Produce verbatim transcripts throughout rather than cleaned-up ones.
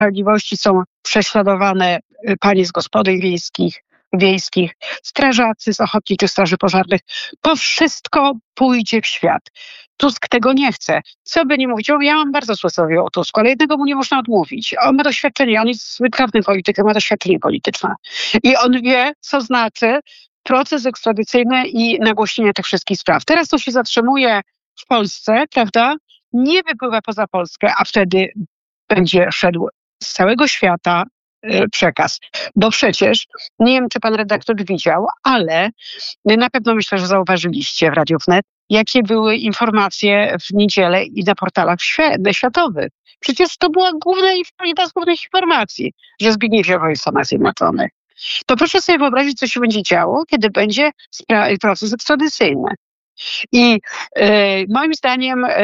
Sprawiedliwości są prześladowane panie z gospodyń wiejskich, wiejskich, strażacy z ochotniczych straży pożarnych. To wszystko pójdzie w świat. Tusk tego nie chce. Co by nie mówić, ja mam bardzo złe słowo o Tusku, ale jednego mu nie można odmówić. On ma doświadczenie, on jest wytrawnym politykiem, ma doświadczenie polityczne. I on wie, co znaczy proces ekstradycyjny i nagłośnienie tych wszystkich spraw. Teraz to się zatrzymuje w Polsce, prawda? Nie wypływa poza Polskę, a wtedy będzie szedł z całego świata przekaz. Bo przecież, nie wiem, czy pan redaktor widział, ale na pewno myślę, że zauważyliście w Radiu Wnet, jakie były informacje w niedzielę i na portalach światowych. Przecież to była główna, jedna z głównych informacji, że Zbigniew Ziobro jest w Stanach Zjednoczonych. To proszę sobie wyobrazić, co się będzie działo, kiedy będzie spra- proces ekstradycyjny. I y, moim zdaniem y,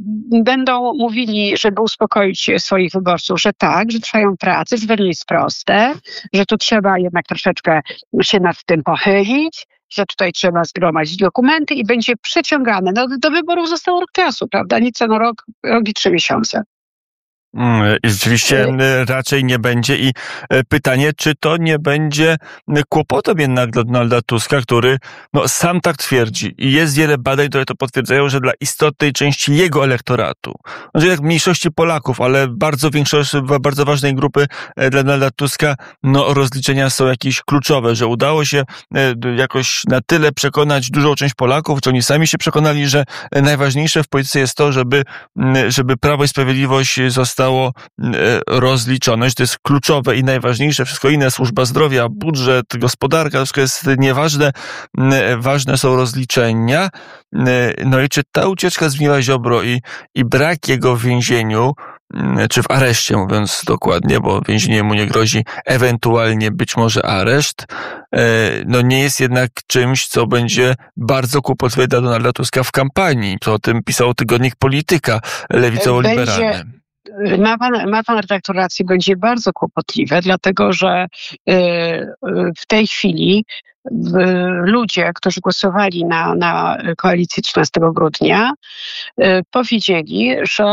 będą mówili, żeby uspokoić swoich wyborców, że tak, że trwają prace, że to nie jest proste, że tu trzeba jednak troszeczkę się nad tym pochylić, że tutaj trzeba zgromadzić dokumenty i będzie przeciągane. No, do wyborów zostało rok czasu, prawda? Nic no rok, rok i trzy miesiące. Rzeczywiście raczej nie będzie i pytanie, czy to nie będzie kłopotem jednak dla Donalda Tuska, który no, sam tak twierdzi i jest wiele badań, które to potwierdzają, że dla istotnej części jego elektoratu, znaczy jak mniejszości Polaków, ale bardzo większości, bardzo ważnej grupy dla Donalda Tuska, no rozliczenia są jakieś kluczowe, że udało się jakoś na tyle przekonać dużą część Polaków, czy oni sami się przekonali, że najważniejsze w polityce jest to, żeby, żeby Prawo i Sprawiedliwość zostało rozliczone, że to jest kluczowe i najważniejsze, wszystko inne, służba zdrowia, budżet, gospodarka, to wszystko jest nieważne, ważne są rozliczenia. No i czy ta ucieczka Zbigniewa Ziobro i, i brak jego w więzieniu, czy w areszcie, mówiąc dokładnie, bo więzienie mu nie grozi, ewentualnie być może areszt, no nie jest jednak czymś, co będzie bardzo kłopotliwe dla Donalda Tuska w kampanii. Co o tym pisał tygodnik Polityka lewicowo-liberalny. Ma pan, ma pan redaktor rację, będzie bardzo kłopotliwe, dlatego że y, y, w tej chwili y, ludzie, którzy głosowali na, na koalicję trzynastego grudnia, y, powiedzieli, że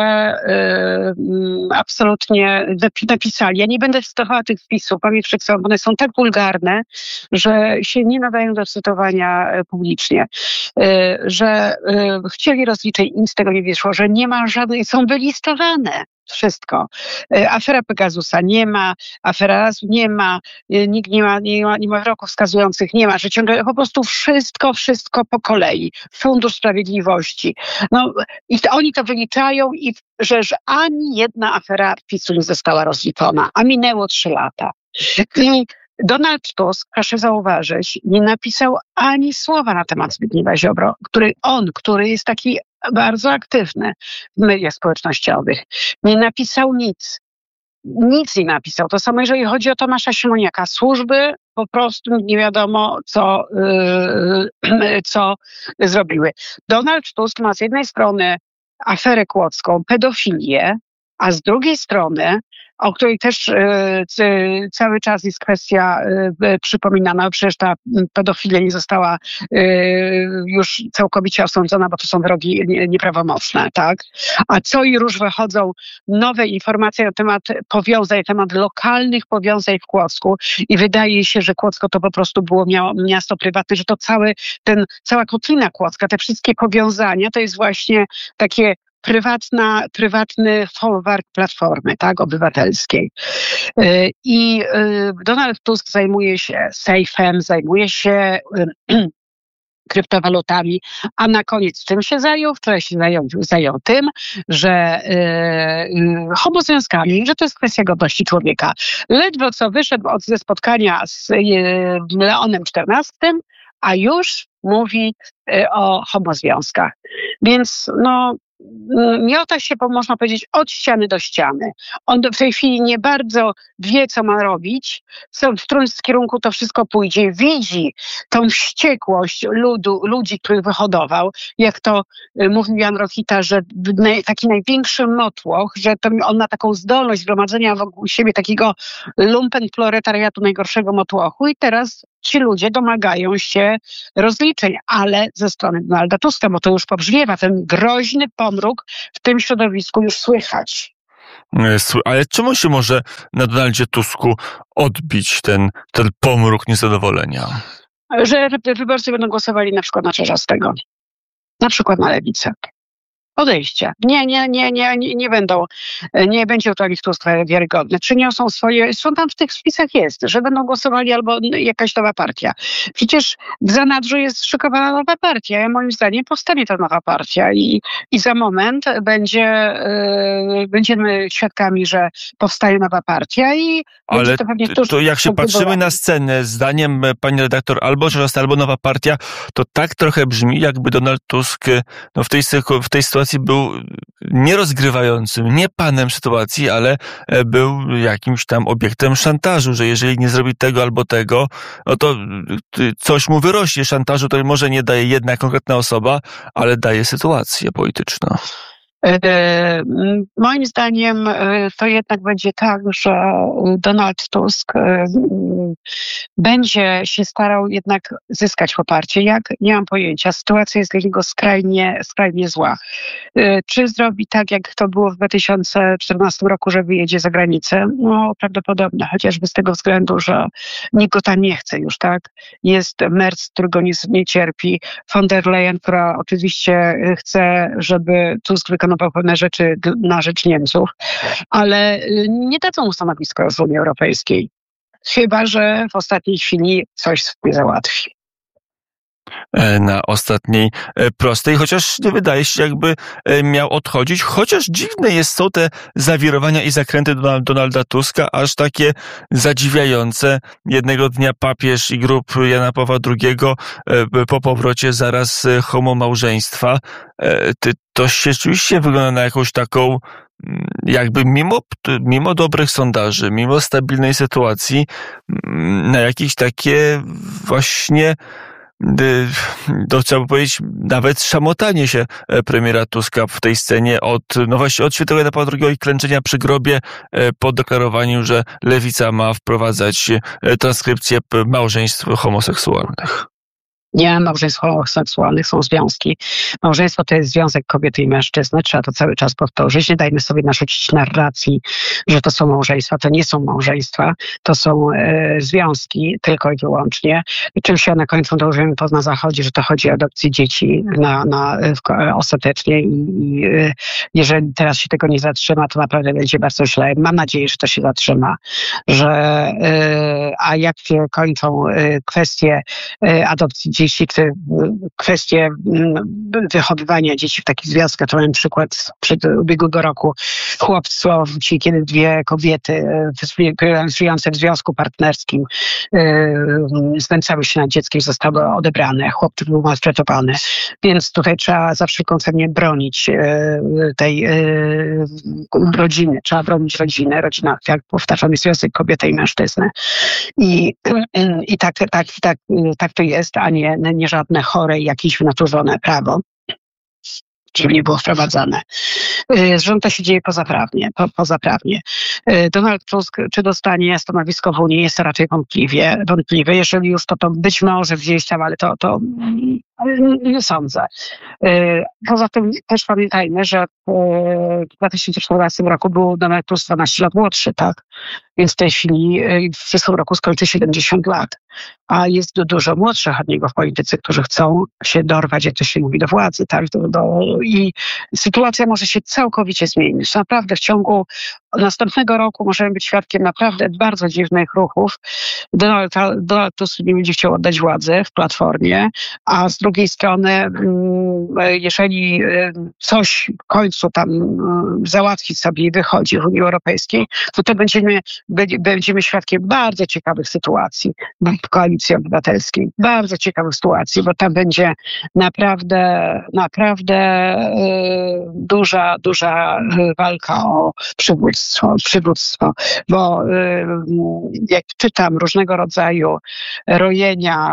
y, absolutnie napisali, ja nie będę cytowała tych wpisów, pamięć, one są tak wulgarne, że się nie nadają do cytowania publicznie, y, że y, chcieli rozliczeń, nic z tego nie wyszło, że nie ma żadnej, są wylistowane. Wszystko. Afera Pegasusa nie ma, afera Razu nie ma, nikt nie ma, nie ma, nie ma wyroków wskazujących, nie ma, że ciągle po prostu wszystko, wszystko po kolei. Fundusz Sprawiedliwości. No i to, oni to wyliczają i że, że ani jedna afera PiS-u nie została rozliczona, a minęło trzy lata. I Donald Tusk, proszę zauważyć, nie napisał ani słowa na temat Zbigniewa Ziobro, który on, który jest taki bardzo aktywny w mediach społecznościowych, nie napisał nic. Nic nie napisał. To samo, jeżeli chodzi o Tomasza Siemoniaka. Służby po prostu nie wiadomo, co, yy, co zrobiły. Donald Tusk ma z jednej strony aferę kłodzką, pedofilię, a z drugiej strony, o której też y, y, cały czas jest kwestia y, przypominana, przecież ta pedofilia nie została y, już całkowicie osądzona, bo to są wyroki nie, nieprawomocne, tak? A co i róż wychodzą nowe informacje na temat powiązań, na temat lokalnych powiązań w Kłodzku i wydaje się, że Kłodzko to po prostu było miało, miasto prywatne, że to cały ten, cała kotlina kłodzka, te wszystkie powiązania, to jest właśnie takie prywatna, prywatny folwark Platformy, tak, obywatelskiej. I Donald Tusk zajmuje się sejfem, zajmuje się kryptowalutami, a na koniec czym się zajął? Wczoraj się zajął, zajął tym, że yy, homozwiązkami, że to jest kwestia godności człowieka. Ledwo co wyszedł od, ze spotkania z yy, Leonem czternastym, a już mówi yy, o homozwiązkach. Więc no miota się, można powiedzieć, od ściany do ściany. On w tej chwili nie bardzo wie, co ma robić, w którym kierunku to wszystko pójdzie. Widzi tą wściekłość ludu, ludzi, których wyhodował. Jak to mówił Jan Rokita, że taki największy motłoch, że to on ma taką zdolność zgromadzenia wokół siebie takiego lumpenproletariatu, najgorszego motłochu i teraz ci ludzie domagają się rozliczeń, ale ze strony Donalda Tuska, bo to już pobrzmiewa, ten groźny pomruk w tym środowisku już słychać. Ale czemu się może na Donaldzie Tusku odbić ten, ten pomruk niezadowolenia? Że wyborcy będą głosowali na przykład na Czarzastego, na przykład na Lewicę. Odejścia. Nie, nie, nie, nie, nie, nie będą, nie będzie to ich Tusk wiarygodny. Przyniosą swoje, są tam w tych spisach jest, że będą głosowali albo jakaś nowa partia. Przecież w zanadrzu jest szykowana nowa partia. Ja moim zdaniem powstanie ta nowa partia i, i za moment będzie, yy, będziemy świadkami, że powstaje nowa partia i ale będzie to pewnie tuż to jak się patrzymy wyborami. na scenę, zdaniem pani redaktor, albo Czarzasty, albo nowa partia, to tak trochę brzmi, jakby Donald Tusk no, w tej, w tej sytuacji był nie rozgrywającym, nie panem sytuacji, ale był jakimś tam obiektem szantażu, że jeżeli nie zrobi tego albo tego, no to coś mu wyrośnie szantażu, który może nie daje jedna konkretna osoba, ale daje sytuacja polityczna. E, moim zdaniem e, to jednak będzie tak, że Donald Tusk e, będzie się starał jednak zyskać poparcie. Jak? Nie mam pojęcia. Sytuacja jest dla niego skrajnie, skrajnie zła. E, czy zrobi tak, jak to było w dwa tysiące czternastym roku, że wyjedzie za granicę? No prawdopodobne, chociażby z tego względu, że nikt go tam nie chce już, tak? Jest Merz, który go nie, nie cierpi, von der Leyen, która oczywiście chce, żeby Tusk wykonał pewne rzeczy na rzecz Niemców, ale nie dadzą mu stanowisko z Unii Europejskiej. Chyba że w ostatniej chwili coś sobie załatwi. Na ostatniej prostej, chociaż nie wydaje się, jakby miał odchodzić, chociaż dziwne jest, są te zawirowania i zakręty Donalda Tuska, aż takie zadziwiające. Jednego dnia papież i grób Jana Pawła drugiego po powrocie zaraz homomałżeństwa. To się rzeczywiście wygląda na jakąś taką, jakby mimo, mimo dobrych sondaży, mimo stabilnej sytuacji, na jakieś takie właśnie to trzeba by powiedzieć, nawet szamotanie się premiera Tuska w tej scenie od, no właśnie od świętego Jana Pawła drugiego i klęczenia przy grobie po deklarowaniu, że lewica ma wprowadzać transkrypcję małżeństw homoseksualnych. Nie, małżeństw homoseksualnych są związki. Małżeństwo to jest związek kobiety i mężczyzny. Trzeba to cały czas powtórzyć. Nie dajmy sobie narzucić narracji, że to są małżeństwa. To nie są małżeństwa. To są e, związki tylko i wyłącznie. I czym się na końcu dążymy to na Zachodzie, że to chodzi o adopcję dzieci na, na, w, ostatecznie. I, i e, jeżeli teraz się tego nie zatrzyma, to naprawdę będzie bardzo źle. Mam nadzieję, że to się zatrzyma. Że, e, a jak się kończą e, kwestie e, adopcji dzieci, Jeśli kwestie wychowywania dzieci w takich związkach, to mam przykład sprzed ubiegłego roku. Chłopstwo, kiedy dwie kobiety żyjące w związku partnerskim znęcały się nad dzieckiem, zostały odebrane. Chłopiec był maltretowany. Więc tutaj trzeba za wszelką cenę bronić tej rodziny. Trzeba bronić rodziny. Rodzina, jak powtarzam, jest związek kobiety i mężczyzny. I, i tak, tak, tak, tak to jest, a nie nie żadne chore, jakieś wynaturzone prawo, żeby nie było wprowadzane. Rząd to się dzieje pozaprawnie. Po, pozaprawnie. Donald Tusk, czy dostanie stanowisko w Unii, jest raczej wątpliwie, wątpliwe. Jeżeli już to, to być może gdzieś tam, ale to, to nie sądzę. Poza tym też pamiętajmy, że w dwa tysiące czternastym roku był Donald Tusk dwanaście lat młodszy, tak? Więc w tej chwili w przyszłym roku skończy siedemdziesiąt lat. A jest dużo młodszych od niego w polityce, którzy chcą się dorwać, jak to się mówi, do władzy, tak? Do, do, I sytuacja może się całkowicie zmienić. Naprawdę w ciągu następnego roku możemy być świadkiem naprawdę bardzo dziwnych ruchów. Donald, Donald Tusk nie będzie chciał oddać władzy w Platformie, a z drugiej strony, jeżeli coś w końcu tam załatwić sobie i wychodzi w Unii Europejskiej, to, to będziemy, będziemy świadkiem bardzo ciekawych sytuacji w Koalicji Obywatelskiej. Bardzo ciekawych sytuacji, bo tam będzie naprawdę, naprawdę duża, duża walka o przywództwo, przywództwo. Bo jak czytam różnego rodzaju rojenia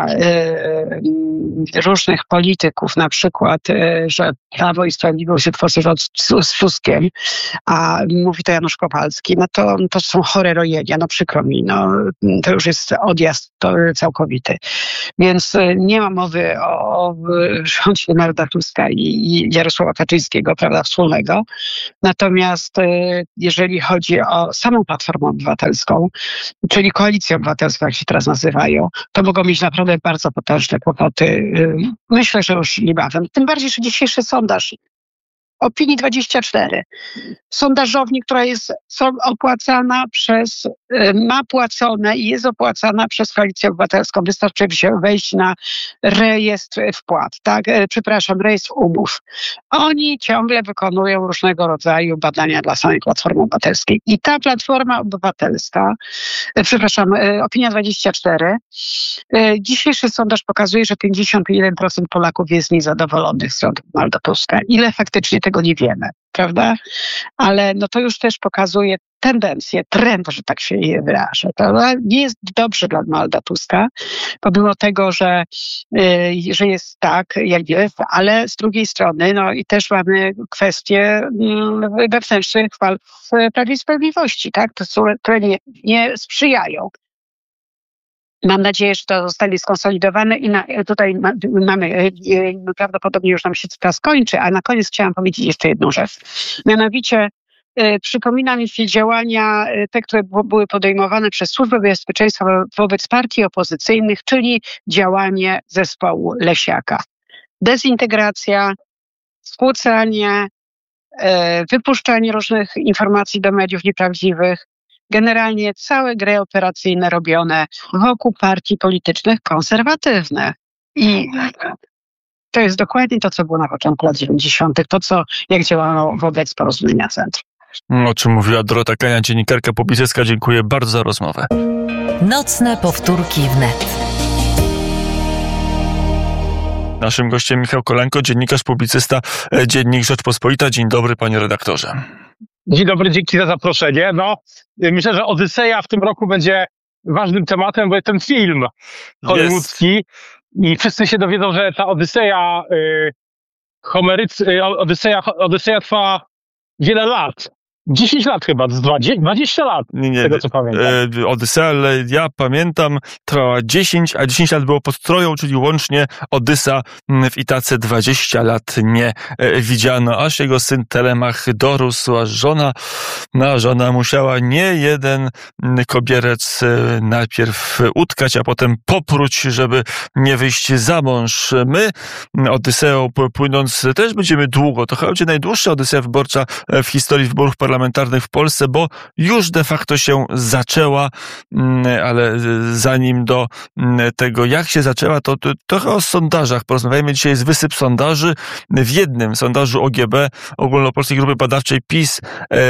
różnych polityków, na przykład, że Prawo i Sprawiedliwość tworzy rząd z Tuskiem, a mówi to Janusz Kowalski, no to, to są chore rojenia, no przykro mi, no to już jest odjazd to całkowity. Więc nie ma mowy o rządzie Donalda Tuska i Jarosława Kaczyńskiego, prawda, wspólnego. Natomiast jeżeli jeżeli chodzi o samą Platformę Obywatelską, czyli Koalicję Obywatelską, jak się teraz nazywają, to mogą mieć naprawdę bardzo potężne kłopoty. Myślę, że już niebawem. Tym bardziej, że dzisiejszy sondaż Opinii dwadzieścia cztery. Sondażowni, która jest opłacana przez, ma płacone i jest opłacana przez Koalicję Obywatelską. Wystarczy wejść na rejestr wpłat, tak? Przepraszam, rejestr umów. Oni ciągle wykonują różnego rodzaju badania dla samej Platformy Obywatelskiej. I ta Platforma Obywatelska, przepraszam, Opinia dwadzieścia cztery, dzisiejszy sondaż pokazuje, że pięćdziesiąt jeden procent Polaków jest niezadowolonych z rządu Donalda Tuska. Ile faktycznie tego nie wiemy, prawda? Ale no to już też pokazuje tendencję, trend, że tak się je wyrażę. To nie jest dobrze dla Donalda Tuska, pomimo tego, że, yy, że jest tak, jak jest, ale z drugiej strony, no i też mamy kwestie yy, wewnętrznych walk w Prawie i Sprawiedliwości, tak? To, które nie, nie sprzyjają. Mam nadzieję, że to zostanie skonsolidowane i na, tutaj ma, mamy, prawdopodobnie już nam się czas skończy, a na koniec chciałam powiedzieć jeszcze jedną rzecz. Mianowicie y, przypomina mi się działania, y, te, które b- były podejmowane przez Służbę Bezpieczeństwa wo- wobec partii opozycyjnych, czyli działanie zespołu Lesiaka. Dezintegracja, skłócanie, y, wypuszczanie różnych informacji do mediów nieprawdziwych, generalnie całe gry operacyjne robione wokół partii politycznych konserwatywnych. I to jest dokładnie to, co było na początku lat dziewięćdziesiątych, to, co jak działano wobec Porozumienia Centrum. O czym mówiła Dorota Kania, dziennikarka publicystka. Dziękuję bardzo za rozmowę. Nocne powtórki wnet. Naszym gościem Michał Kolanko, dziennikarz, publicysta, Dziennik Rzeczpospolita. Dzień dobry, panie redaktorze. Dzień dobry, dzięki za zaproszenie. No, myślę, że Odyseja w tym roku będzie ważnym tematem, bo jest ten film hollywoodzki i wszyscy się dowiedzą, że ta Odyseja, y, Homeryc, y, Odyseja, Odyseja trwa wiele lat. dziesięć lat chyba, dwadzieścia lat, Nie, nie, z tego co pamiętam. E, Odyseja, ale ja pamiętam, trwała dziesięć, a dziesięć lat było pod Troją, czyli łącznie Odysa w Itace dwadzieścia lat nie e, widziano, aż jego syn Telemach dorósł, aż żona, no, żona musiała nie jeden kobierec e, najpierw utkać, a potem popróć, żeby nie wyjść za mąż. My Odyseją płynąc też będziemy długo, to chyba będzie najdłuższa Odyseja wyborcza w historii wyborów parlamentarnych w Polsce, bo już de facto się zaczęła, ale zanim do tego, jak się zaczęła, to, to trochę o sondażach porozmawiamy. Dzisiaj jest wysyp sondaży. W jednym sondażu O G B, Ogólnopolskiej Grupy Badawczej PiS,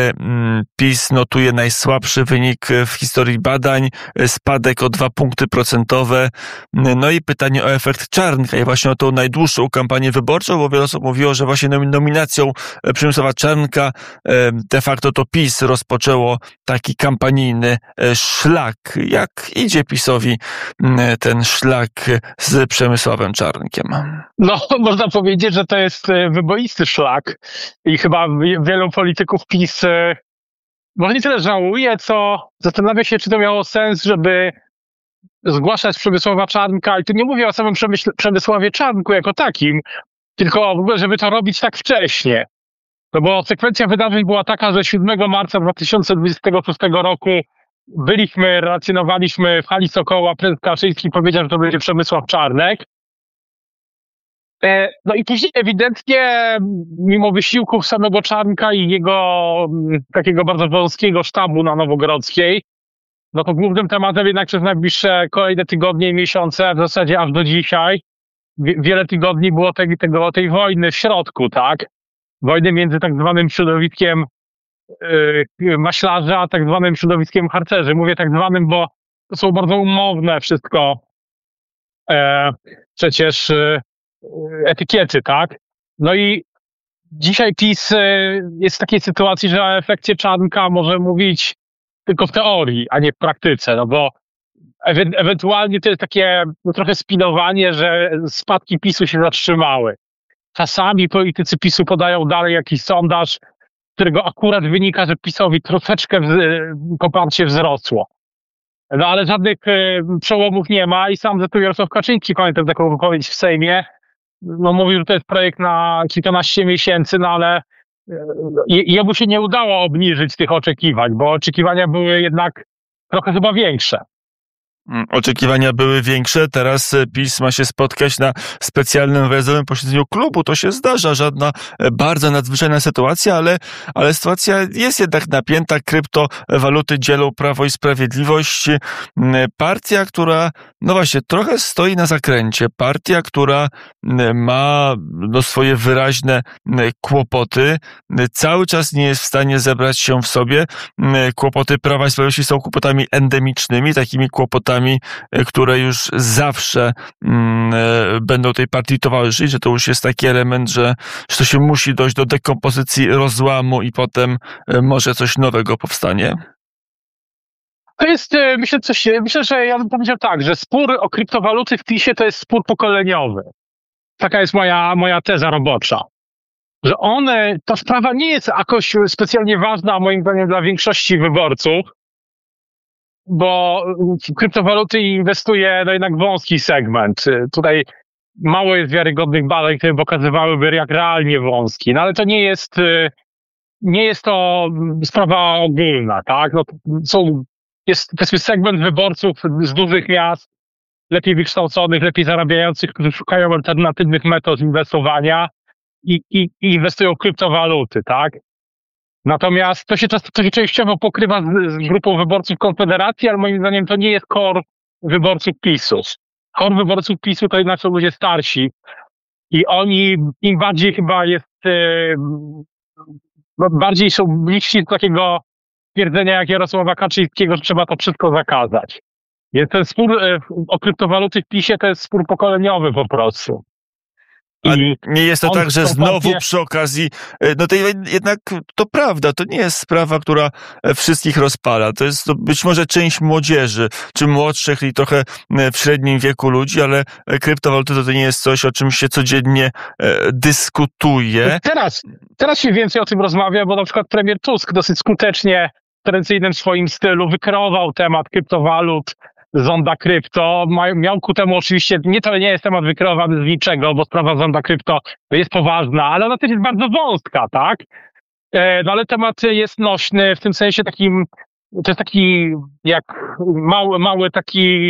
PiS notuje najsłabszy wynik w historii badań, spadek o dwa punkty procentowe. No i pytanie o efekt Czarnka i właśnie o tą najdłuższą kampanię wyborczą, bo wiele osób mówiło, że właśnie nominacją Przemysława Czarnka de facto to PiS rozpoczęło taki kampanijny szlak. Jak idzie PiS-owi ten szlak z Przemysławem Czarnkiem? No, można powiedzieć, że to jest wyboisty szlak i chyba wielu polityków PiS może nie tyle żałuje, co zastanawia się, czy to miało sens, żeby zgłaszać Przemysława Czarnka. I tu nie mówię o samym Przemysł- Przemysławie Czarnku jako takim, tylko w ogóle, żeby to robić tak wcześnie. No bo sekwencja wydarzeń była taka, że siódmego marca dwa tysiące dwudziestego szóstego roku byliśmy, relacjonowaliśmy w hali Sokoła, prezes Kaczyński powiedział, że to będzie Przemysław Czarnek. No i później ewidentnie, mimo wysiłków samego Czarnka i jego takiego bardzo wąskiego sztabu na Nowogrodzkiej, no to głównym tematem jednak przez najbliższe kolejne tygodnie i miesiące, w zasadzie aż do dzisiaj, wiele tygodni było tej, tego, tej wojny w środku, tak? Wojny między tak zwanym środowiskiem yy, maślarzy, a tak zwanym środowiskiem harcerzy. Mówię tak zwanym, bo to są bardzo umowne wszystko e, przecież e, etykiety, tak? No i dzisiaj PiS e, jest w takiej sytuacji, że o efekcie Czarnka może mówić tylko w teorii, a nie w praktyce, no bo ewe- ewentualnie to jest takie no, trochę spinowanie, że spadki PiSu się zatrzymały. Czasami politycy PiSu podają dalej jakiś sondaż, z którego akurat wynika, że PiSowi troszeczkę wz- poparcie wzrosło. No ale żadnych e, przełomów nie ma i sam zresztą Jarosław Kaczyński, pamiętam taką wypowiedź w Sejmie, no mówił, że to jest projekt na kilkanaście miesięcy, no ale i jemu się nie udało obniżyć tych oczekiwań, bo oczekiwania były jednak trochę chyba większe. Oczekiwania były większe, teraz PiS ma się spotkać na specjalnym wyjazdowym posiedzeniu klubu. To się zdarza, żadna bardzo nadzwyczajna sytuacja, ale, ale sytuacja jest jednak napięta. Kryptowaluty dzielą Prawo i Sprawiedliwość. Partia, która, no właśnie, trochę stoi na zakręcie. Partia, która ma no, swoje wyraźne kłopoty. Cały czas nie jest w stanie zebrać się w sobie. Kłopoty Prawa i Sprawiedliwości są kłopotami endemicznymi, takimi kłopotami, które już zawsze mm, będą tej partii towarzyszyć, że to już jest taki element, że, że to się musi dojść do dekompozycji, rozłamu i potem może coś nowego powstanie? To jest, myślę, coś, myślę, że ja bym powiedział tak, że spór o kryptowaluty w PiS-ie to jest spór pokoleniowy. Taka jest moja, moja teza robocza. Że one, ta sprawa nie jest jakoś specjalnie ważna, moim zdaniem, dla większości wyborców, bo w kryptowaluty inwestuje no jednak wąski segment. Tutaj mało jest wiarygodnych badań, które pokazywałyby jak realnie wąski. No ale to nie jest, nie jest to sprawa ogólna, tak? No, są, jest powiedzmy segment wyborców z dużych miast, lepiej wykształconych, lepiej zarabiających, którzy szukają alternatywnych metod inwestowania i, i, i inwestują w kryptowaluty, tak? Natomiast to się, to się częściowo pokrywa z, z grupą wyborców Konfederacji, ale moim zdaniem to nie jest core wyborców PiS-u. Core wyborców PiS-u to jednak są ludzie starsi i oni im bardziej chyba jest, e, bardziej są bliżsi do takiego twierdzenia jak Jarosława Kaczyńskiego, że trzeba to wszystko zakazać. Więc ten spór e, o kryptowaluty w PiS-ie to jest spór pokoleniowy po prostu. A nie jest to tak, że znowu partię... przy okazji, no to jednak to prawda, to nie jest sprawa, która wszystkich rozpala. To jest to być może część młodzieży, czy młodszych i trochę w średnim wieku ludzi, ale kryptowaluty to nie jest coś, o czym się codziennie dyskutuje. Teraz, teraz się więcej o tym rozmawia, bo na przykład premier Tusk dosyć skutecznie w tradycyjnym swoim stylu wykreował temat kryptowalut, zonda krypto. Miał ku temu oczywiście, nie to nie jest temat wykreowany z niczego, bo sprawa zonda krypto jest poważna, ale ona też jest bardzo wąska, tak? No ale temat jest nośny w tym sensie takim, to jest taki jak mały, mały taki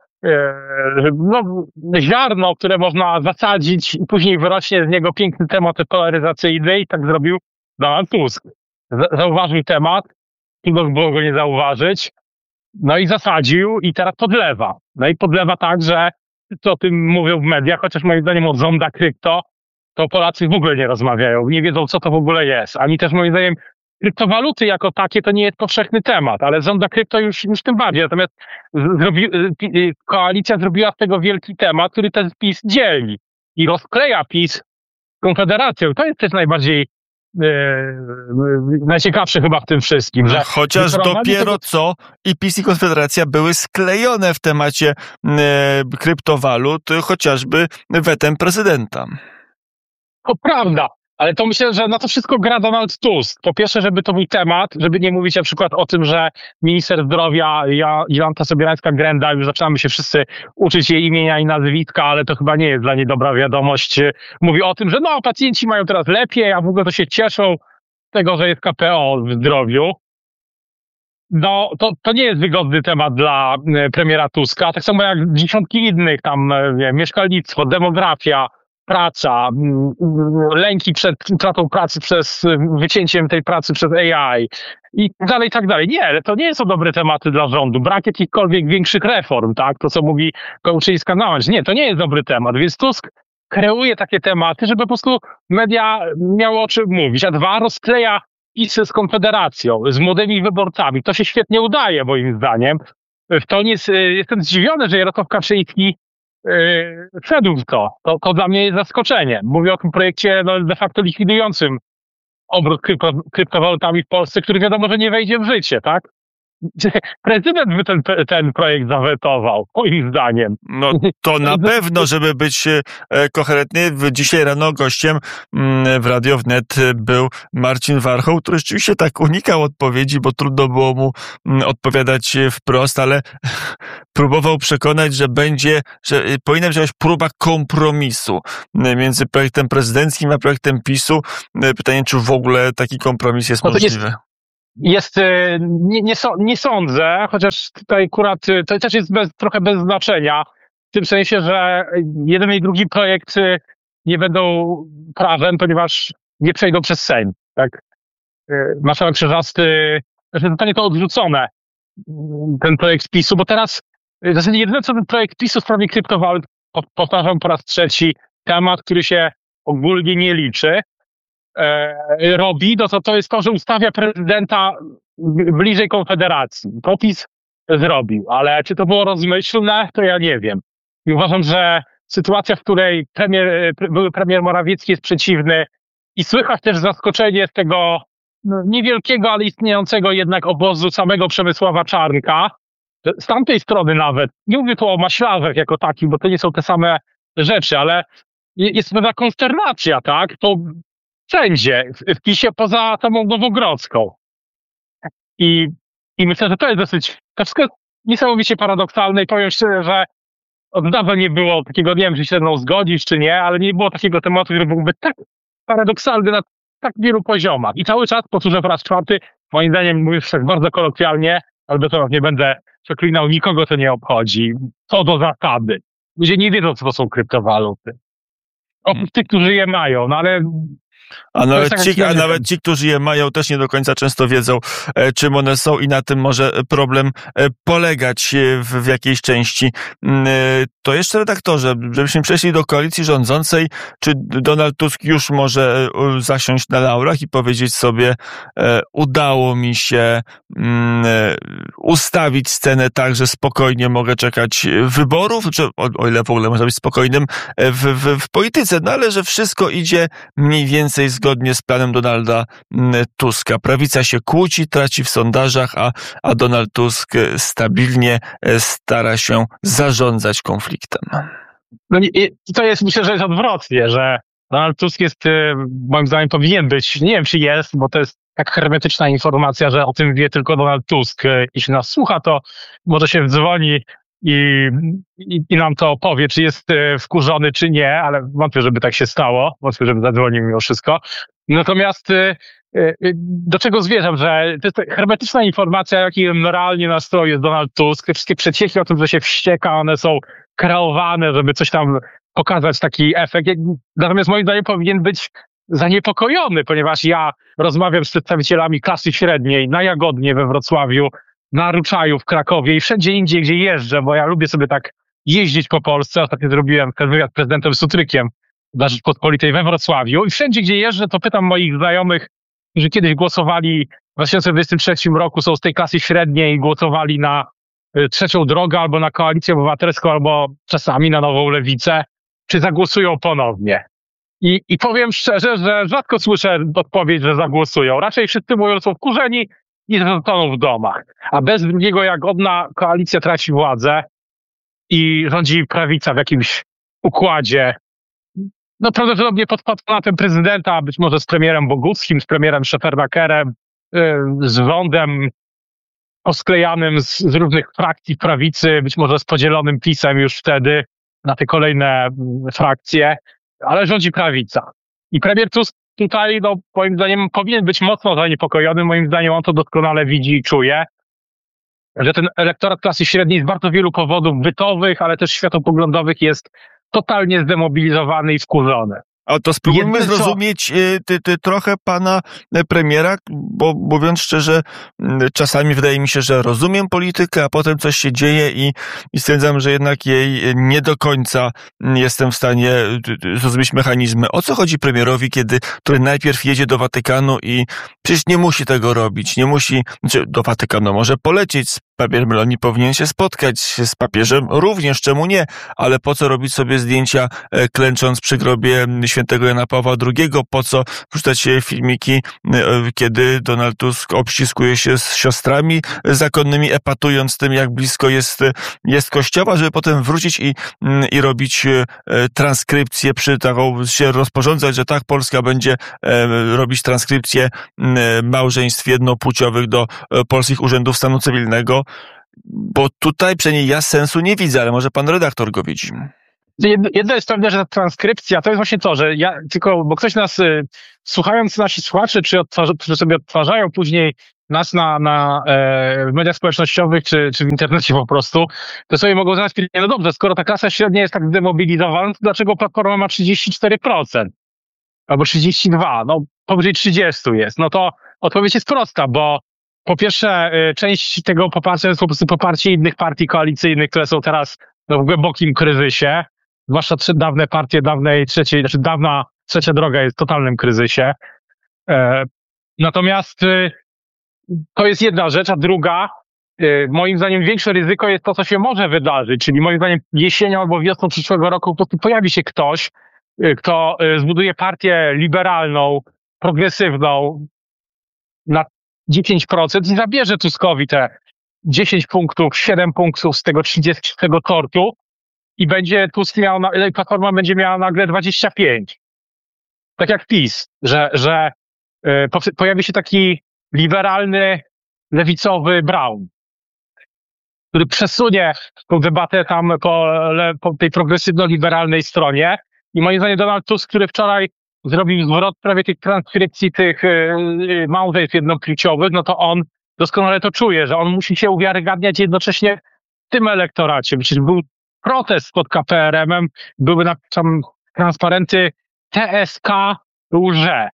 no, ziarno, które można zasadzić i później wyrośnie z niego piękny temat polaryzacyjny i tak zrobił Donald Tusk. Zauważył temat, trudno było go nie zauważyć. No i zasadził i teraz podlewa. No i podlewa tak, że co o tym mówią w mediach, chociaż moim zdaniem od zonda krypto, to Polacy w ogóle nie rozmawiają, nie wiedzą co to w ogóle jest. Ani też moim zdaniem kryptowaluty jako takie to nie jest powszechny temat, ale zonda krypto już, już tym bardziej. Natomiast zrobi, koalicja zrobiła z tego wielki temat, który ten PiS dzieli i rozkleja PiS z Konfederacją. To jest też najbardziej Yy, najciekawsze chyba w tym wszystkim. Że Chociaż dopiero tego... co i PiS i Konfederacja były sklejone w temacie yy, kryptowalut, chociażby wetem prezydenta. To prawda, ale to myślę, że na to wszystko gra Donald Tusk. Po pierwsze, żeby to był temat, żeby nie mówić na przykład o tym, że minister zdrowia Jolanta Sobierańska-Grenda, już zaczynamy się wszyscy uczyć jej imienia i nazwiska, ale to chyba nie jest dla niej dobra wiadomość. Mówi o tym, że no pacjenci mają teraz lepiej, a w ogóle to się cieszą z tego, że jest K P O w zdrowiu. No, to, to nie jest wygodny temat dla premiera Tuska, tak samo jak dziesiątki innych tam, nie wiem, mieszkalnictwo, demografia, praca, lęki przed utratą pracy przez wycięciem tej pracy przez A I i dalej, tak dalej. Nie, to nie są dobre tematy dla rządu. Brak jakichkolwiek większych reform, tak? To, co mówi Kołczyńska-Nałęcz. Nie, to nie jest dobry temat, więc Tusk kreuje takie tematy, żeby po prostu media miały o czym mówić, a dwa, rozkleja PiS z Konfederacją, z młodymi wyborcami. To się świetnie udaje, moim zdaniem. W to nie jest, jestem zdziwiony, że Jarosław Kaczyński Yy, wszedł w to. to. To dla mnie jest zaskoczenie. Mówię o tym projekcie no, de facto likwidującym obrót krypto, kryptowalutami w Polsce, który wiadomo, że nie wejdzie w życie, tak? prezydent by ten, ten projekt zawetował, moim zdaniem. No to na pewno, żeby być koherentny. Dzisiaj rano gościem w Radio Wnet był Marcin Warchoł, który rzeczywiście tak unikał odpowiedzi, bo trudno było mu odpowiadać wprost, ale próbował przekonać, że będzie, że powinna być jakaś próba kompromisu między projektem prezydenckim a projektem PiSu. Pytanie, czy w ogóle taki kompromis jest no możliwy? Jest, jest nie, nie, nie sądzę, chociaż tutaj akurat to też jest bez, trochę bez znaczenia, w tym sensie, że jeden i drugi projekt nie będą prawem, ponieważ nie przejdą przez Sejm. Tak? Marszałek Czerzasty, że zostanie to odrzucone, ten projekt PiSu, bo teraz w zasadzie jedyne, co ten projekt PiSu w sprawie kryptowalut, powtarzam po raz trzeci, temat, który się ogólnie nie liczy, e, robi, no to to jest to, że ustawia prezydenta bliżej Konfederacji. To PiS zrobił, ale czy to było rozmyślne, to ja nie wiem. I uważam, że sytuacja, w której premier, były premier Morawiecki jest przeciwny i słychać też zaskoczenie z tego no, niewielkiego, ale istniejącego jednak obozu samego Przemysława Czarnka, z tamtej strony nawet, nie mówię tu o maślarzach jako takim, bo to nie są te same rzeczy, ale jest pewna konsternacja, tak? To wszędzie, w PiSie poza samą Nowogrodzką. I, i myślę, że to jest dosyć, to wszystko jest niesamowicie paradoksalne i powiem szczerze, że od dawna nie było takiego, nie wiem, czy się ze mną zgodzisz, czy nie, ale nie było takiego tematu, który byłby tak paradoksalny na tak wielu poziomach. I cały czas, powtórzę po raz czwarty, moim zdaniem, mówię tak bardzo kolokwialnie, ale to nie będę przeklinał, nikogo to nie obchodzi. Co do zasady. Ludzie nie wiedzą, co to są kryptowaluty. Oprócz tych, którzy je mają, no ale... A nawet, tak ci, a nawet ci, którzy je mają, też nie do końca często wiedzą, e, czym one są i na tym może problem e, polegać w, w jakiejś części. E, to jeszcze redaktorze, żebyśmy przeszli do koalicji rządzącej, czy Donald Tusk już może e, zasiąść na laurach i powiedzieć sobie, e, udało mi się e, ustawić scenę tak, że spokojnie mogę czekać wyborów, czy o, o ile w ogóle można być spokojnym w, w, w polityce, no ale że wszystko idzie mniej więcej zgodnie z planem Donalda Tuska. Prawica się kłóci, traci w sondażach, a, a Donald Tusk stabilnie stara się zarządzać konfliktem. No i to jest, myślę, że jest odwrotnie, że Donald Tusk jest, moim zdaniem, powinien być, nie wiem, czy jest, bo to jest tak hermetyczna informacja, że o tym wie tylko Donald Tusk. Jeśli nas słucha, to może się wdzwoni i, i, i nam to opowie, czy jest wkurzony, czy nie, ale wątpię, żeby tak się stało. Wątpię, żeby zadzwonił mimo wszystko. Natomiast do czego zmierzam, że to jest hermetyczna informacja, jaki moralnie nastroju jest Donald Tusk. Te wszystkie przecieki o tym, że się wścieka, one są kreowane, żeby coś tam pokazać, taki efekt. Natomiast moim zdaniem powinien być zaniepokojony, ponieważ ja rozmawiam z przedstawicielami klasy średniej na Jagodnie we Wrocławiu, na Ruczaju w Krakowie i wszędzie indziej, gdzie jeżdżę, bo ja lubię sobie tak jeździć po Polsce. Ostatnio zrobiłem ten wywiad z prezydentem Sutrykiem dla Rzeczpospolitej we Wrocławiu i wszędzie, gdzie jeżdżę, to pytam moich znajomych, którzy kiedyś głosowali w dwa tysiące dwudziestym trzecim roku, są z tej klasy średniej i głosowali na Trzecią Drogę albo na Koalicję Obywatelską, albo czasami na Nową Lewicę, czy zagłosują ponownie. I, I powiem szczerze, że rzadko słyszę odpowiedź, że zagłosują. Raczej wszyscy mówią, że są wkurzeni i że zostaną w domach. A bez drugiego Jagodna koalicja traci władzę i rządzi prawica w jakimś układzie. No prawdopodobnie pod patronatem prezydenta, a być może z premierem Boguckim, z premierem Szefernakerem, yy, z rządem osklejanym z, z różnych frakcji prawicy, być może z podzielonym PiS-em już wtedy na te kolejne frakcje, ale rządzi prawica. I premier Tusk tutaj, no, moim zdaniem, powinien być mocno zaniepokojony. Moim zdaniem on to doskonale widzi i czuje, że ten elektorat klasy średniej z bardzo wielu powodów bytowych, ale też światopoglądowych jest totalnie zdemobilizowany i wkurzony. A to spróbujmy Jedne zrozumieć ty, ty, trochę pana premiera, bo mówiąc szczerze, czasami wydaje mi się, że rozumiem politykę, a potem coś się dzieje i, i stwierdzam, że jednak jej nie do końca jestem w stanie zrozumieć mechanizmy. O co chodzi premierowi, kiedy, który najpierw jedzie do Watykanu i przecież nie musi tego robić, nie musi, znaczy do Watykanu może polecieć, papier Meloni powinien się spotkać z papieżem, również czemu nie, ale po co robić sobie zdjęcia klęcząc przy grobie świętego Jana Pawła drugiego, po co wrzucać filmiki, kiedy Donald Tusk obściskuje się z siostrami zakonnymi, epatując tym, jak blisko jest, jest kościoła, żeby potem wrócić i, i robić transkrypcję przy taką, się rozporządzać, że tak, Polska będzie robić transkrypcję małżeństw jednopłciowych do polskich urzędów stanu cywilnego, bo tutaj przynajmniej ja sensu nie widzę, ale może pan redaktor go widzi. Jedno jest pewne, że ta transkrypcja to jest właśnie to, że ja tylko, bo ktoś nas, słuchając nasi słuchacze, czy, odtwarza, czy sobie odtwarzają później nas na, na e, w mediach społecznościowych, czy, czy w internecie po prostu, to sobie mogą zadać pytanie, no dobrze, skoro ta klasa średnia jest tak zdemobilizowana, to dlaczego Platforma ma trzydzieści cztery procent? Albo trzydzieści dwa procent, no powyżej trzydzieści jest. No to odpowiedź jest prosta, bo po pierwsze część tego poparcia jest po prostu poparcie innych partii koalicyjnych, które są teraz no, w głębokim kryzysie, zwłaszcza trzy dawne partie dawnej trzeciej, znaczy dawna trzecia droga jest w totalnym kryzysie. E, natomiast e, to jest jedna rzecz, a druga, e, moim zdaniem większe ryzyko jest to, co się może wydarzyć, czyli moim zdaniem jesienią albo wiosną przyszłego roku po prostu pojawi się ktoś, e, kto e, zbuduje partię liberalną, progresywną na dziesięć procent i zabierze Tuskowi te dziesięć punktów, siedem punktów z tego trzydziestego tortu i będzie Tusk miał, na, Platforma będzie miała nagle dwadzieścia pięć. Tak jak PiS, że, że y, po, pojawi się taki liberalny, lewicowy Braun, który przesunie tą debatę tam po, le, po tej progresywno-liberalnej stronie i moim zdaniem Donald Tusk, który wczoraj zrobił zwrot prawie tych transkrypcji tych yy, małżeństw jednopłciowych, no to on doskonale to czuje, że on musi się uwiarygadniać jednocześnie w tym elektoracie. Przecież był protest pod K P R M-em, były tam transparenty T S K łże.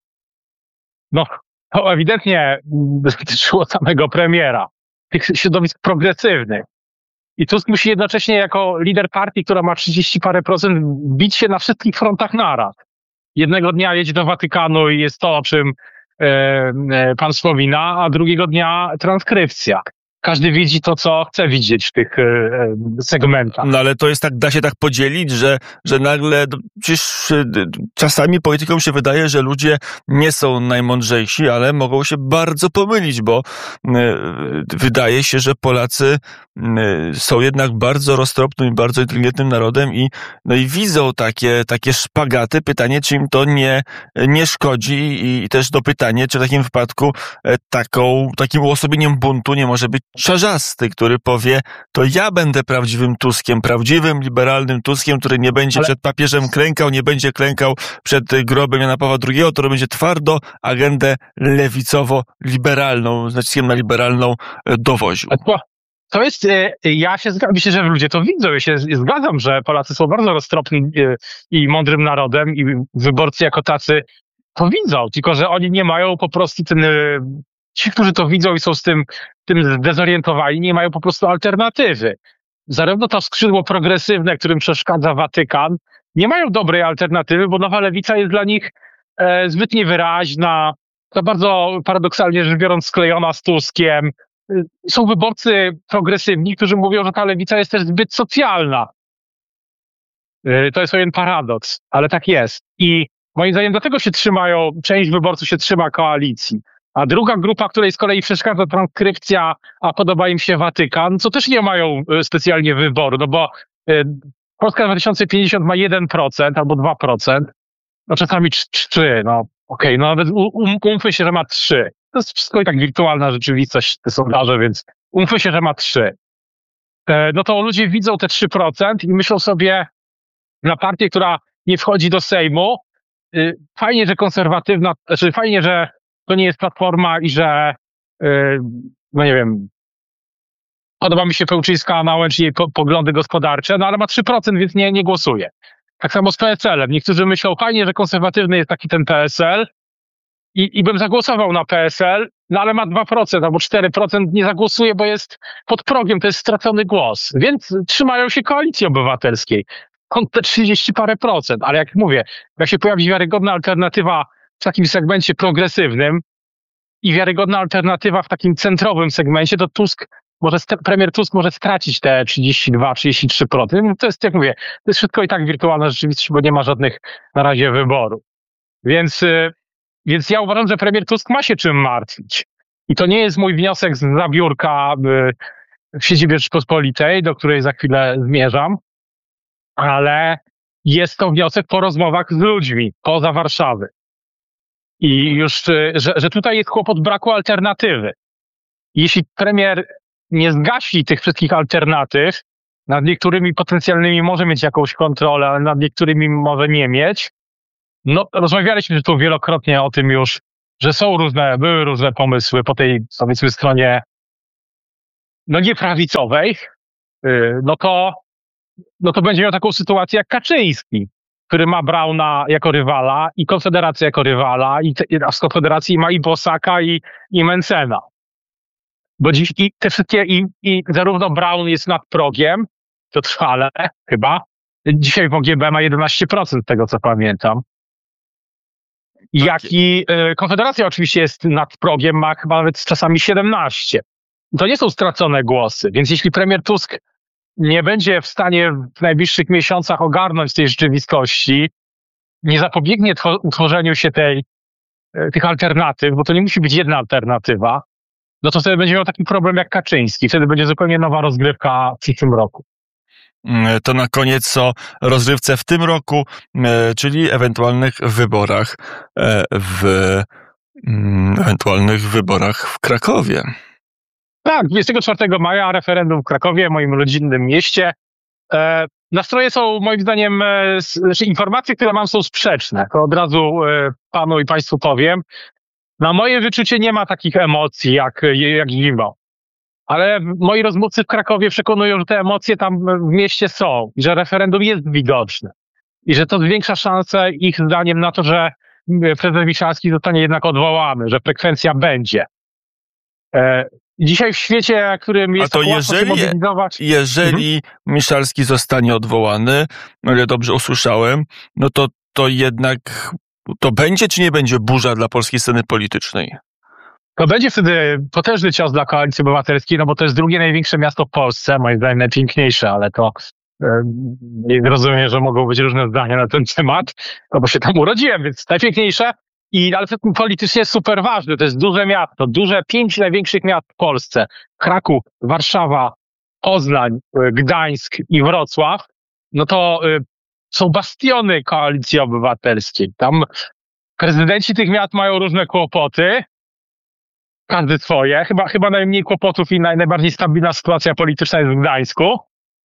No, to ewidentnie dotyczyło samego premiera, tych środowisk progresywnych. I Tusk musi jednocześnie jako lider partii, która ma trzydzieści parę procent, bić się na wszystkich frontach naraz. Jednego dnia jedzie do Watykanu i jest to, o czym e, e, pan wspomina, a drugiego dnia transkrypcja. Każdy widzi to, co chce widzieć w tych e, segmentach. No ale to jest tak, da się tak podzielić, że, że nagle, przecież czasami politykom się wydaje, że ludzie nie są najmądrzejsi, ale mogą się bardzo pomylić, bo y, wydaje się, że Polacy y, są jednak bardzo roztropnym i bardzo inteligentnym narodem i, no i widzą takie, takie szpagaty. Pytanie, czy im to nie, nie szkodzi i, i też do pytanie, czy w takim wypadku y, taką, takim uosobieniem buntu nie może być Czarzasty, który powie, to ja będę prawdziwym Tuskiem, prawdziwym, liberalnym Tuskiem, który nie będzie Ale... przed papieżem klękał, nie będzie klękał przed grobem Jana Pawła drugiego, który będzie twardo agendę lewicowo-liberalną, z naciskiem na liberalną, dowoził. To jest, ja się zgadzam, myślę, że ludzie to widzą, ja się zgadzam, że Polacy są bardzo roztropnym i mądrym narodem i wyborcy jako tacy to widzą, tylko że oni nie mają po prostu ten... Ci, którzy to widzą i są z tym, tym zdezorientowani, nie mają po prostu alternatywy. Zarówno to skrzydło progresywne, którym przeszkadza Watykan, nie mają dobrej alternatywy, bo nowa lewica jest dla nich e, zbyt niewyraźna, to bardzo paradoksalnie rzecz biorąc sklejona z Tuskiem. E, są wyborcy progresywni, którzy mówią, że ta lewica jest też zbyt socjalna. E, to jest pewien paradoks, ale tak jest. I moim zdaniem dlatego się trzymają, część wyborców się trzyma koalicji. A druga grupa, której z kolei przeszkadza transkrypcja, a podoba im się Watykan, co też nie mają specjalnie wyboru, no bo y, Polska dwa tysiące pięćdziesiąt ma jeden procent albo dwa procent, no czasami trzy procent, no okej, okay, no nawet um, umówmy się, że ma trzy procent. To jest wszystko i tak wirtualna rzeczywistość, te sondaże, więc umówmy się, że ma trzy procent. E, no to ludzie widzą te trzy procent i myślą sobie na partię, która nie wchodzi do Sejmu, y, fajnie, że konserwatywna, znaczy fajnie, że to nie jest Platforma i że, yy, no nie wiem, podoba mi się Pełczyńska na łącz jej po, poglądy gospodarcze, no ale ma trzy procent, więc nie, nie głosuje. Tak samo z P S L-em. Niektórzy myślą, fajnie, że konserwatywny jest taki ten P S L i, i bym zagłosował na P S L, no ale ma dwa procent albo cztery procent, nie zagłosuje, bo jest pod progiem, to jest stracony głos. Więc trzymają się Koalicji Obywatelskiej. Te trzydzieści parę procent, ale jak mówię, jak się pojawi wiarygodna alternatywa w takim segmencie progresywnym i wiarygodna alternatywa w takim centrowym segmencie, to Tusk może st- premier Tusk może stracić te trzydzieści dwa trzydzieści trzy procent. To jest, jak mówię, to jest wszystko i tak wirtualna rzeczywistość, bo nie ma żadnych na razie wyborów. Więc, y, więc ja uważam, że premier Tusk ma się czym martwić. I to nie jest mój wniosek z zabiórka y, w siedzibie Rzeczpospolitej, do której za chwilę zmierzam, ale jest to wniosek po rozmowach z ludźmi poza Warszawy. I już, y, że, że tutaj jest kłopot braku alternatywy. Jeśli premier nie zgasi tych wszystkich alternatyw, nad niektórymi potencjalnymi może mieć jakąś kontrolę, ale nad niektórymi może nie mieć. No, rozmawialiśmy tu wielokrotnie o tym już, że są różne, były różne pomysły po tej, powiedzmy, stronie, no nie prawicowej, no to, no to będzie miał taką sytuację jak Kaczyński, który ma Brauna jako rywala i Konfederację jako rywala, i te, a z Konfederacji ma i Bosaka, i, i Mencena. Bo dziś i te wszystkie, i, i zarówno Braun jest nad progiem, to trwale chyba, dzisiaj w O G B ma jedenaście procent tego, co pamiętam. Jak i y, Konfederacja oczywiście jest nad progiem, ma chyba nawet czasami siedemnaście. To nie są stracone głosy, więc jeśli premier Tusk nie będzie w stanie w najbliższych miesiącach ogarnąć tej rzeczywistości, nie zapobiegnie tw- utworzeniu się tej, y, tych alternatyw, bo to nie musi być jedna alternatywa, no to wtedy będzie miał taki problem jak Kaczyński. Wtedy będzie zupełnie nowa rozgrywka w przyszłym roku. To na koniec o rozrywce w tym roku, czyli ewentualnych wyborach w ewentualnych wyborach w Krakowie. Tak, dwudziestego czwartego maja referendum w Krakowie, moim rodzinnym mieście. E, nastroje są moim zdaniem, e, znaczy informacje, które mam, są sprzeczne. To od razu e, panu i państwu powiem. Na moje wyczucie nie ma takich emocji jak, jak zimą. Ale moi rozmówcy w Krakowie przekonują, że te emocje tam w mieście są i że referendum jest widoczne. I że to zwiększa szanse ich zdaniem na to, że prezes Miszalski zostanie jednak odwołany, że frekwencja będzie. E, dzisiaj w świecie, w którym jest A to tak łatwo się mobilizować... Jeżeli mhm. Miszalski zostanie odwołany, no ja dobrze usłyszałem, no to, to jednak to będzie czy nie będzie burza dla polskiej sceny politycznej? To będzie wtedy potężny cios dla Koalicji Obywatelskiej, no bo to jest drugie największe miasto w Polsce, moim zdaniem najpiękniejsze, ale to yy, rozumiem, że mogą być różne zdania na ten temat, no bo się tam urodziłem, więc najpiękniejsze, i ale to politycznie jest super ważne. To jest duże miasto, duże, pięć największych miast w Polsce. Kraków, Warszawa, Poznań, Gdańsk i Wrocław, no to yy, są bastiony Koalicji Obywatelskiej. Tam prezydenci tych miast mają różne kłopoty, każdy swoje. Chyba, chyba najmniej kłopotów i naj, najbardziej stabilna sytuacja polityczna jest w Gdańsku.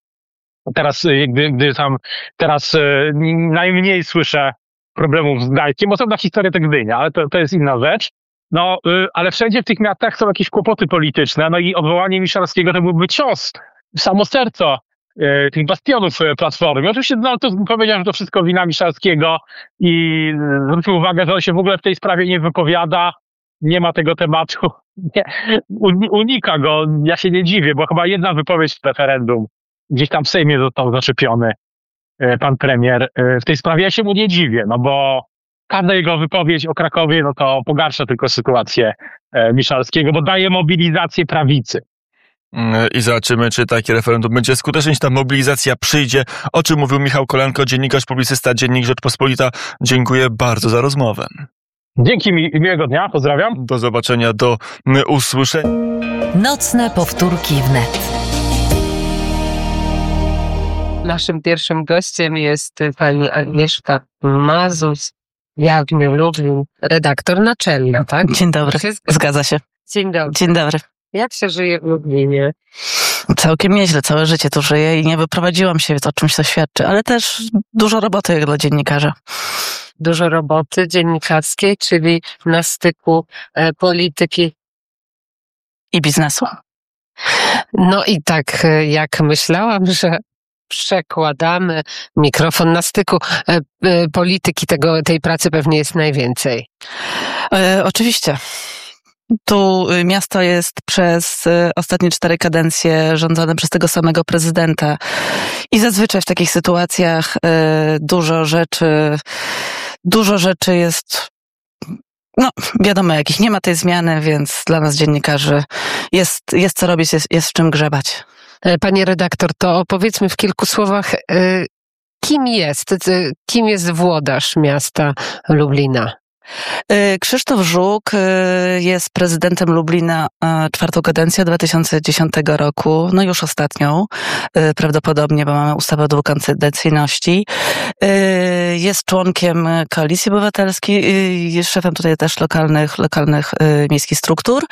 Teraz, gdy, gdy tam, teraz y, najmniej słyszę problemów z Gdańskiem. Osobna historia to Gdynia, ale to, to jest inna rzecz. No, y, ale wszędzie w tych miastach są jakieś kłopoty polityczne, no i odwołanie Miszalskiego to byłby cios w samo serce y, tych bastionów y, Platformy. I oczywiście Donald Tusk powiedział, że to wszystko wina Miszalskiego i y, zwrócił uwagę, że on się w ogóle w tej sprawie nie wypowiada. Nie ma tego tematu, nie, unika go, ja się nie dziwię, bo chyba jedna wypowiedź w referendum, gdzieś tam w Sejmie został zaczepiony pan premier w tej sprawie, ja się mu nie dziwię, no bo każda jego wypowiedź o Krakowie, no to pogarsza tylko sytuację Miszalskiego, bo daje mobilizację prawicy. I zobaczymy, czy takie referendum będzie skuteczne, czy ta mobilizacja przyjdzie, o czym mówił Michał Kolanko, dziennikarz, publicysta, Dziennik Rzeczpospolita. Dziękuję bardzo za rozmowę. Dzięki, mi, miłego dnia, pozdrawiam. Do zobaczenia, do usłyszenia. Nocne powtórki wnet. Naszym pierwszym gościem jest pani Agnieszka Mazus, Jagniu Lublin, redaktor naczelna, tak? Dzień dobry, zgadza się. Dzień dobry. Dzień dobry. Jak się żyje w Lublinie? Całkiem nieźle, całe życie tu żyję i nie wyprowadziłam się, o czymś to świadczy, ale też dużo roboty jak dla dziennikarza. Dużo roboty dziennikarskiej, czyli na styku e, polityki i biznesu. No i tak jak myślałam, że przekładamy mikrofon na styku e, e, polityki, tego, tej pracy pewnie jest najwięcej. E, oczywiście. Tu miasto jest przez ostatnie cztery kadencje rządzone przez tego samego prezydenta i zazwyczaj w takich sytuacjach e, dużo rzeczy, dużo rzeczy jest no wiadomo jakich, nie ma tej zmiany, więc dla nas dziennikarzy jest, jest co robić, jest, jest w czym grzebać. Panie redaktor, to opowiedzmy w kilku słowach, kim jest, kim jest włodarz miasta Lublina? Krzysztof Żuk jest prezydentem Lublina czwartą kadencję dwa tysiące dziesiątego roku, no już ostatnią prawdopodobnie, bo mamy ustawę o dwukadencyjności. Jest członkiem Koalicji Obywatelskiej, jest szefem tutaj też lokalnych, lokalnych miejskich struktur.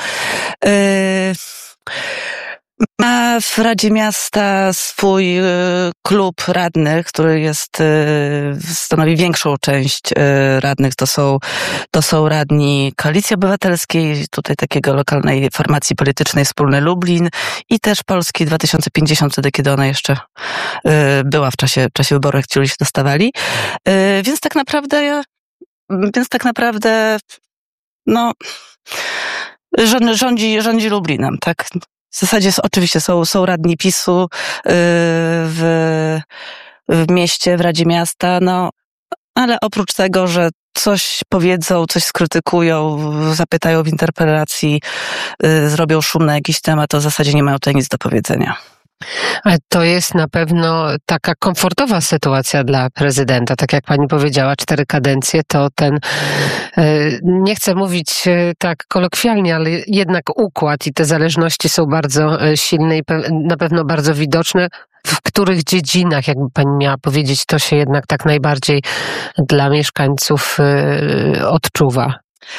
Ma w Radzie Miasta swój y, klub radnych, który jest, y, stanowi większą część y, radnych. To są, to są radni Koalicji Obywatelskiej, tutaj takiego lokalnej formacji politycznej Wspólny Lublin i też Polski dwa tysiące pięćdziesiąt, wtedy kiedy ona jeszcze y, była w czasie, w czasie wyborów, jak ci ludzie się dostawali. Y, więc tak naprawdę, więc tak naprawdę, no, rządzi, rządzi Lublinem, tak? W zasadzie oczywiście są, są radni PiSu yy, w, w mieście, w Radzie Miasta, no, ale oprócz tego, że coś powiedzą, coś skrytykują, zapytają w interpelacji, yy, zrobią szum na jakiś temat, to w zasadzie nie mają tutaj nic do powiedzenia. Ale to jest na pewno taka komfortowa sytuacja dla prezydenta. Tak jak pani powiedziała, cztery kadencje to ten, nie chcę mówić tak kolokwialnie, ale jednak układ i te zależności są bardzo silne i na pewno bardzo widoczne. W których dziedzinach, jakby pani miała powiedzieć, to się jednak tak najbardziej dla mieszkańców odczuwa?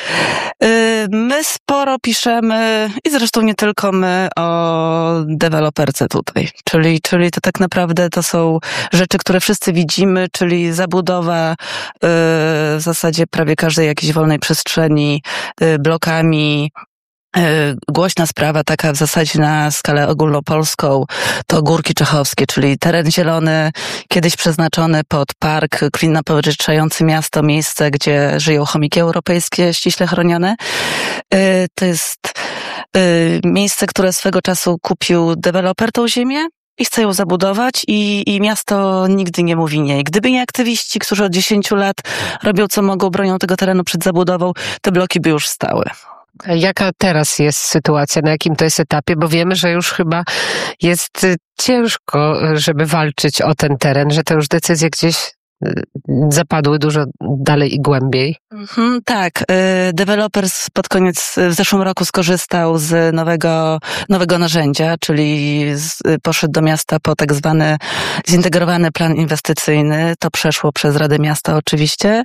My sporo piszemy i zresztą nie tylko my o deweloperce tutaj, czyli, czyli to tak naprawdę to są rzeczy, które wszyscy widzimy, czyli zabudowa w zasadzie prawie każdej jakiejś wolnej przestrzeni blokami. Głośna sprawa taka w zasadzie na skalę ogólnopolską to Górki Czechowskie, czyli teren zielony, kiedyś przeznaczony pod park klinopożyczający miasto, miejsce, gdzie żyją chomiki europejskie ściśle chronione. To jest miejsce, które swego czasu kupił deweloper tą ziemię i chce ją zabudować i, i miasto nigdy nie mówi nie. I gdyby nie aktywiści, którzy od dziesięciu lat robią co mogą, bronią tego terenu przed zabudową, te bloki by już stały. Jaka teraz jest sytuacja, na jakim to jest etapie? Bo wiemy, że już chyba jest ciężko, żeby walczyć o ten teren, że te już decyzje gdzieś zapadły dużo dalej i głębiej. Mhm, tak. Deweloper pod koniec, w zeszłym roku skorzystał z nowego, nowego narzędzia, czyli z, poszedł do miasta po tak zwany zintegrowany plan inwestycyjny. To przeszło przez Radę Miasta oczywiście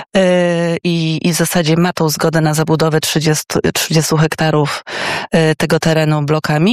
i, i w zasadzie ma tą zgodę na zabudowę trzydziestu hektarów tego terenu blokami.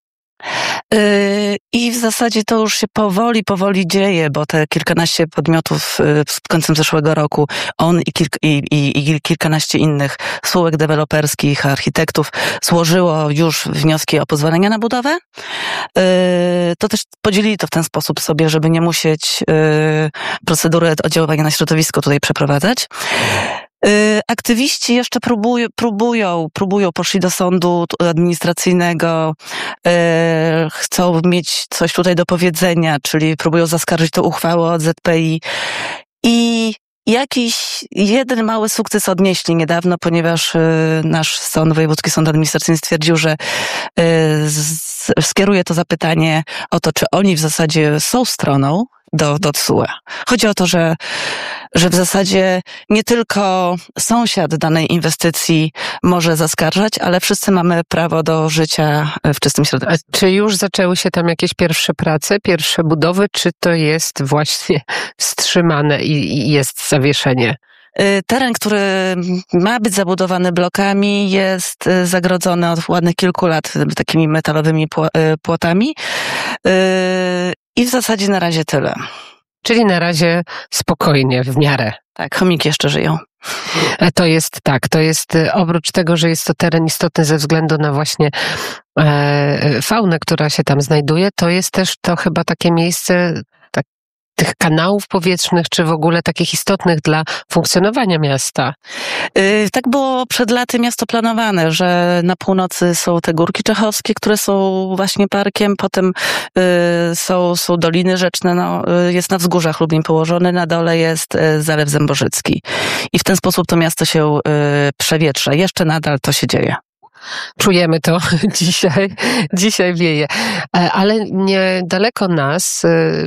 I w zasadzie to już się powoli, powoli dzieje, bo te kilkanaście podmiotów z końcem zeszłego roku, on i, kilk, i, i, i kilkanaście innych spółek deweloperskich, architektów złożyło już wnioski o pozwolenia na budowę. To też podzielili to w ten sposób sobie, żeby nie musieć procedury oddziaływania na środowisko tutaj przeprowadzać. Aktywiści jeszcze próbują, próbują, próbują, poszli do sądu administracyjnego, e, chcą mieć coś tutaj do powiedzenia, czyli próbują zaskarżyć tę uchwałę od Z P I i jakiś jeden mały sukces odnieśli niedawno, ponieważ e, nasz sąd, Wojewódzki Sąd Administracyjny stwierdził, że e, z, skieruje to zapytanie o to, czy oni w zasadzie są stroną do, do T S U E. Chodzi o to, że że w zasadzie nie tylko sąsiad danej inwestycji może zaskarżać, ale wszyscy mamy prawo do życia w czystym środowisku. A czy już zaczęły się tam jakieś pierwsze prace, pierwsze budowy, czy to jest właśnie wstrzymane i, i jest zawieszenie? Teren, który ma być zabudowany blokami, jest zagrodzony od ładnych kilku lat takimi metalowymi płotami i w zasadzie na razie tyle. Czyli na razie spokojnie, w miarę. Tak, chomiki jeszcze żyją. To jest tak, to jest oprócz tego, że jest to teren istotny ze względu na właśnie e, faunę, która się tam znajduje, to jest też to chyba takie miejsce, tak, tych kanałów powietrznych, czy w ogóle takich istotnych dla funkcjonowania miasta? Yy, tak było przed laty miasto planowane, że na północy są te Górki Czechowskie, które są właśnie parkiem, potem yy, są, są Doliny Rzeczne, no, yy, jest na wzgórzach Lublin położony, na dole jest yy, Zalew Zębożycki. I w ten sposób to miasto się yy, przewietrza. Jeszcze nadal to się dzieje. Czujemy to dzisiaj, dzisiaj wieje. Ale niedaleko nas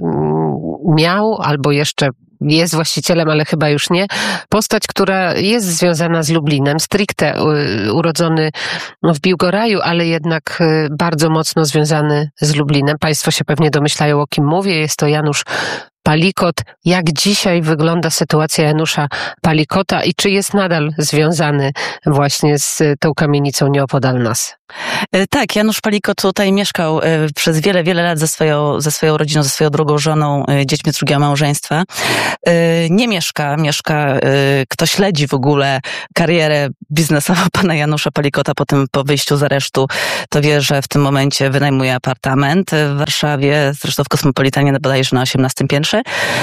miał, albo jeszcze jest właścicielem, ale chyba już nie, postać, która jest związana z Lublinem, stricte urodzony w Biłgoraju, ale jednak bardzo mocno związany z Lublinem. Państwo się pewnie domyślają, o kim mówię. Jest to Janusz Palikot. Jak dzisiaj wygląda sytuacja Janusza Palikota i czy jest nadal związany właśnie z tą kamienicą nieopodal nas? Tak, Janusz Palikot tutaj mieszkał przez wiele, wiele lat ze swoją, ze swoją rodziną, ze swoją drugą żoną, dziećmi z drugiego małżeństwa. Nie mieszka, mieszka, kto śledzi w ogóle karierę biznesową pana Janusza Palikota po tym, po wyjściu z aresztu, to wie, że w tym momencie wynajmuje apartament w Warszawie, zresztą w Kosmopolitanie bodajże na osiemnastym piętrze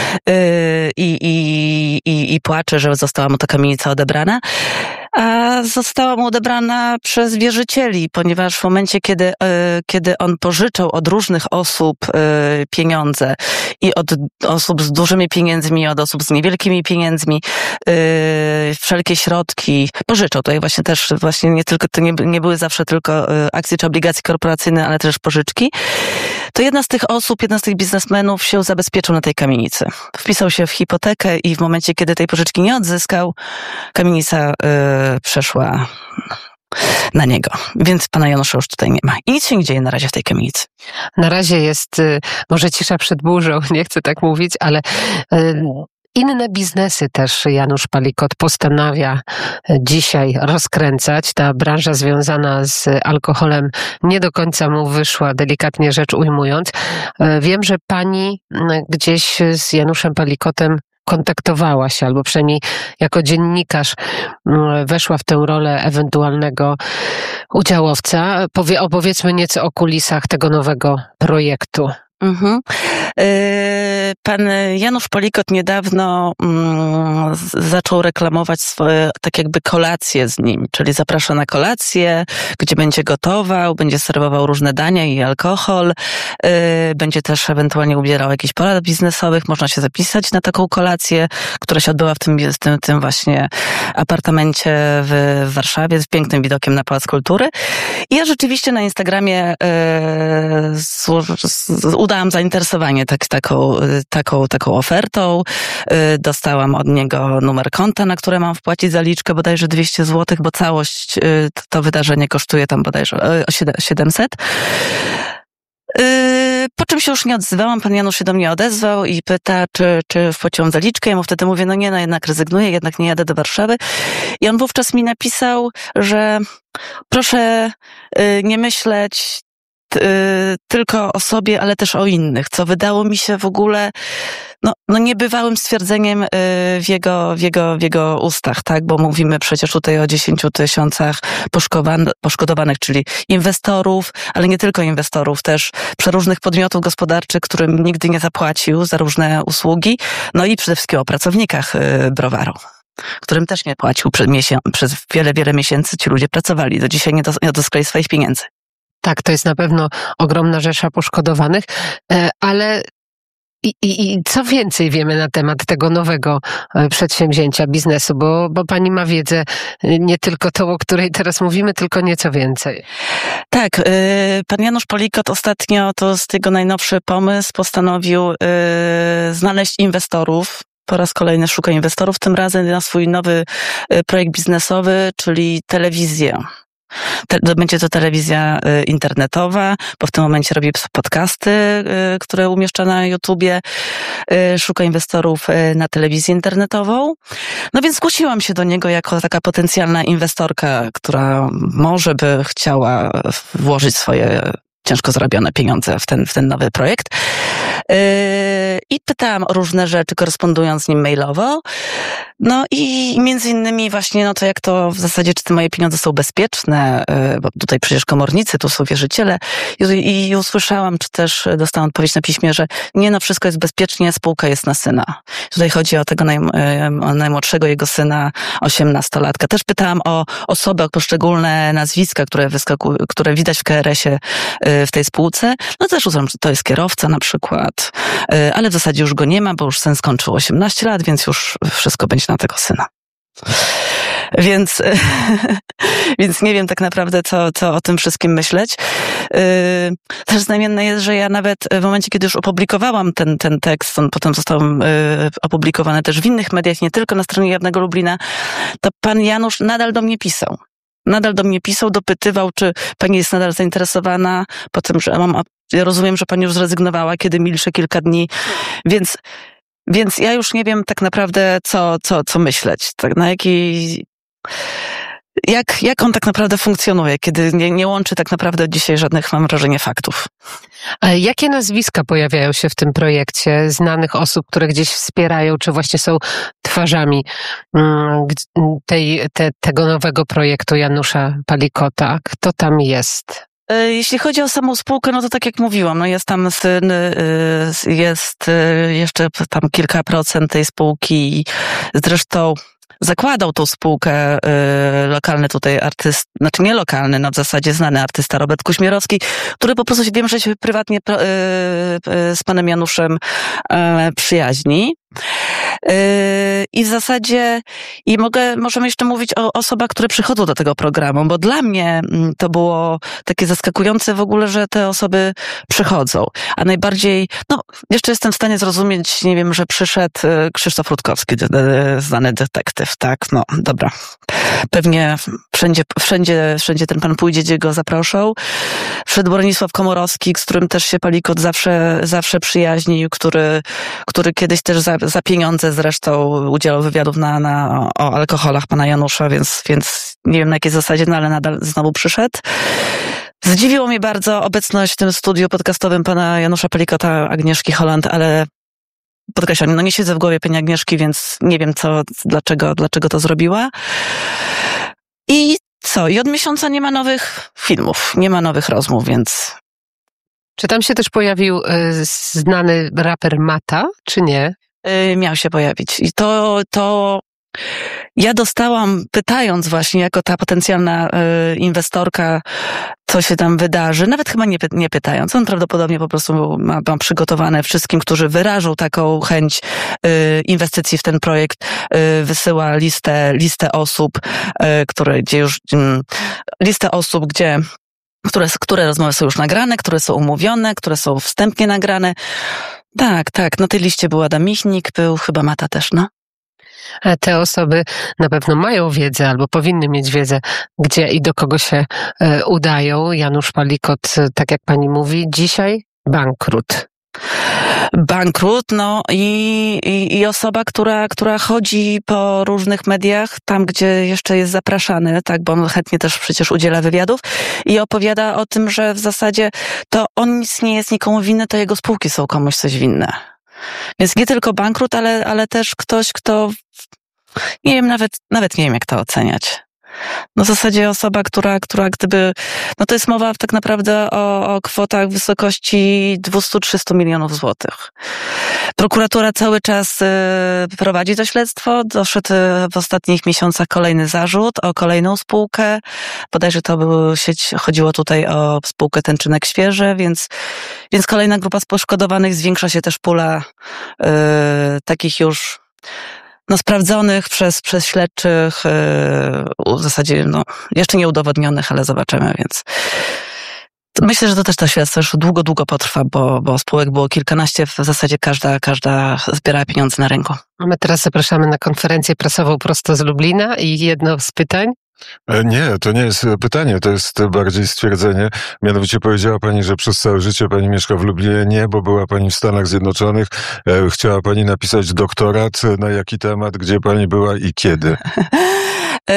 i, i, i, i płacze, że została mu ta kamienica odebrana. A została mu odebrana przez wierzycieli, ponieważ w momencie, kiedy, kiedy on pożyczał od różnych osób pieniądze i od osób z dużymi pieniędzmi, od osób z niewielkimi pieniędzmi, wszelkie środki, pożyczał tutaj właśnie też, właśnie nie tylko, to nie, nie były zawsze tylko akcje czy obligacje korporacyjne, ale też pożyczki, to jedna z tych osób, jedna z tych biznesmenów się zabezpieczył na tej kamienicy. Wpisał się w hipotekę i w momencie, kiedy tej pożyczki nie odzyskał, kamienica y, przeszła na niego. Więc pana Janusza już tutaj nie ma. I nic się nie dzieje na razie w tej kamienicy. Na razie jest y, może cisza przed burzą, nie chcę tak mówić, ale y, inne biznesy też Janusz Palikot postanawia dzisiaj rozkręcać. Ta branża związana z alkoholem nie do końca mu wyszła, delikatnie rzecz ujmując. Wiem, że pani gdzieś z Januszem Palikotem kontaktowała się, albo przynajmniej jako dziennikarz weszła w tę rolę ewentualnego udziałowca. Powie, opowiedzmy nieco o kulisach tego nowego projektu. Mhm. Pan Janusz Palikot niedawno mm, zaczął reklamować swoje, tak jakby kolacje z nim, czyli zaprasza na kolację, gdzie będzie gotował, będzie serwował różne dania i alkohol, yy, będzie też ewentualnie ubierał jakichś porad biznesowych, można się zapisać na taką kolację, która się odbyła w tym, w tym, tym właśnie apartamencie w, w Warszawie z pięknym widokiem na Pałac Kultury. I ja rzeczywiście na Instagramie yy, z, z, udałam zainteresowanie tak, taką, taką, taką ofertą. Dostałam od niego numer konta, na które mam wpłacić zaliczkę bodajże dwieście złotych, bo całość to wydarzenie kosztuje tam bodajże siedemset. Po czym się już nie odzywałam, pan Janusz się do mnie odezwał i pyta, czy, czy wpłaciłam zaliczkę. Ja mu wtedy mówię, no nie, no jednak rezygnuję, jednak nie jadę do Warszawy. I on wówczas mi napisał, że proszę nie myśleć tylko o sobie, ale też o innych, co wydało mi się w ogóle no, no niebywałym stwierdzeniem w jego, w, jego, w jego ustach, tak? Bo mówimy przecież tutaj o dziesięciu tysiącach poszkodowanych, czyli inwestorów, ale nie tylko inwestorów, też przeróżnych podmiotów gospodarczych, którym nigdy nie zapłacił za różne usługi, no i przede wszystkim o pracownikach browaru, którym też nie płacił przez, miesię- przez wiele, wiele miesięcy. Ci ludzie pracowali, do dzisiaj nie, dos- nie odzyskali swoich pieniędzy. Tak, to jest na pewno ogromna rzesza poszkodowanych, ale i, i, i co więcej wiemy na temat tego nowego przedsięwzięcia, biznesu, bo, bo pani ma wiedzę nie tylko tą, o której teraz mówimy, tylko nieco więcej. Tak, pan Janusz Palikot ostatnio, to jest jego najnowszy pomysł, postanowił znaleźć inwestorów. Po raz kolejny szuka inwestorów, tym razem na swój nowy projekt biznesowy, czyli telewizję. Te, będzie to telewizja y, internetowa, bo w tym momencie robi podcasty, y, które umieszcza na YouTubie, y, szuka inwestorów y, na telewizję internetową. No więc zgłosiłam się do niego jako taka potencjalna inwestorka, która może by chciała włożyć swoje ciężko zarobione pieniądze w ten, w ten nowy projekt. I pytałam o różne rzeczy, korespondując z nim mailowo. No i między innymi właśnie, no to jak to w zasadzie, czy te moje pieniądze są bezpieczne, bo tutaj przecież komornicy, tu są wierzyciele. I, i usłyszałam, czy też dostałam odpowiedź na piśmie, że nie, no wszystko jest bezpiecznie, spółka jest na syna. Tutaj chodzi o tego naj, o najmłodszego jego syna, osiemnastolatka. Też pytałam o osoby, o poszczególne nazwiska, które wyskakują, które widać w K R S ie w tej spółce. No też uznam, że to jest kierowca na przykład, ale w zasadzie już go nie ma, bo już syn skończył osiemnaście lat, więc już wszystko będzie na tego syna. Więc, więc nie wiem tak naprawdę, co, co o tym wszystkim myśleć. Też znamienne jest, że ja nawet w momencie, kiedy już opublikowałam ten, ten tekst, on potem został opublikowany też w innych mediach, nie tylko na stronie Jawnego Lublina, to pan Janusz nadal do mnie pisał. Nadal do mnie pisał, dopytywał, czy pani jest nadal zainteresowana, potem, że mam, ja rozumiem, że pani już zrezygnowała, kiedy milczę kilka dni, więc, więc ja już nie wiem tak naprawdę, co, co, co myśleć, tak, na jakiej, jak, jak on tak naprawdę funkcjonuje, kiedy nie, nie łączy tak naprawdę dzisiaj żadnych, mam wrażenie, faktów. A jakie nazwiska pojawiają się w tym projekcie znanych osób, które gdzieś wspierają, czy właśnie są twarzami tej, te, tego nowego projektu Janusza Palikota? Kto tam jest? Jeśli chodzi o samą spółkę, no to tak jak mówiłam, no jest tam syn, jest jeszcze tam kilka procent tej spółki, zresztą zakładał tą spółkę y, lokalny tutaj artyst, znaczy nie lokalny, no w zasadzie znany artysta Robert Kuśmierowski, który po prostu wiem, że się prywatnie y, y, z panem Januszem y, przyjaźni. Yy, I w zasadzie, i mogę, możemy jeszcze mówić o osobach, które przychodzą do tego programu, bo dla mnie to było takie zaskakujące w ogóle, że te osoby przychodzą. A najbardziej, no, jeszcze jestem w stanie zrozumieć, nie wiem, że przyszedł Krzysztof Rutkowski, znany detektyw, tak? No, dobra. Pewnie wszędzie, wszędzie, wszędzie ten pan pójdzie, gdzie go zaproszą. Wszedł Bronisław Komorowski, z którym też się Palikot zawsze, zawsze przyjaźnił, który, który kiedyś też za, za pieniądze zresztą udzielał wywiadów na, na, o alkoholach pana Janusza, więc, więc nie wiem na jakiej zasadzie, no ale nadal znowu przyszedł. Zdziwiło mnie bardzo obecność w tym studiu podcastowym pana Janusza Palikota, Agnieszki Holland, ale podkreślam, no nie siedzę w głowie pani Agnieszki, więc nie wiem co, dlaczego, dlaczego to zrobiła. I co? I od miesiąca nie ma nowych filmów, nie ma nowych rozmów, więc... Czy tam się też pojawił y, znany raper Mata, czy nie? Y, miał się pojawić. I to, to ja dostałam, pytając właśnie, jako ta potencjalna y, inwestorka, co się tam wydarzy, nawet chyba nie, nie pytając. On prawdopodobnie po prostu ma, ma przygotowane wszystkim, którzy wyrażą taką chęć y, inwestycji w ten projekt, y, wysyła listę, listę osób, y, które, gdzie już, y, listę osób, gdzie Które, które rozmowy są już nagrane, które są umówione, które są wstępnie nagrane. Tak, tak, na tej liście był Adam Michnik, był chyba Mata też, no. A te osoby na pewno mają wiedzę albo powinny mieć wiedzę, gdzie i do kogo się e, udają. Janusz Palikot, tak jak pani mówi, dzisiaj bankrut. Bankrut, no i, i, i osoba, która, która chodzi po różnych mediach, tam gdzie jeszcze jest zapraszany, tak, bo on chętnie też przecież udziela wywiadów i opowiada o tym, że w zasadzie to on nic nie jest nikomu winny, to jego spółki są komuś coś winne. Więc nie tylko bankrut, ale, ale też ktoś, kto, nie wiem, nawet, nawet nie wiem jak to oceniać. No w zasadzie osoba, która, która gdyby, no to jest mowa tak naprawdę o, o kwotach w wysokości dwieście do trzystu milionów złotych. Prokuratura cały czas y, prowadzi to śledztwo. Doszedł w ostatnich miesiącach kolejny zarzut o kolejną spółkę. Bodajże to był sieć, chodziło tutaj o spółkę Tęczynek Świeże, więc, więc kolejna grupa poszkodowanych, zwiększa się też pula y, takich już no sprawdzonych przez, przez śledczych, yy, w zasadzie no, jeszcze nie udowodnionych, ale zobaczymy, więc myślę, że to też to śledztwo już długo, długo potrwa, bo, bo spółek było kilkanaście, w zasadzie każda, każda zbierała pieniądze na rynku. A my teraz zapraszamy na konferencję prasową prosto z Lublina i jedno z pytań. Nie, to nie jest pytanie, to jest bardziej stwierdzenie. Mianowicie powiedziała pani, że przez całe życie pani mieszka w Lublinie. Nie, bo była pani w Stanach Zjednoczonych. Chciała pani napisać doktorat. Na jaki temat, gdzie pani była i kiedy?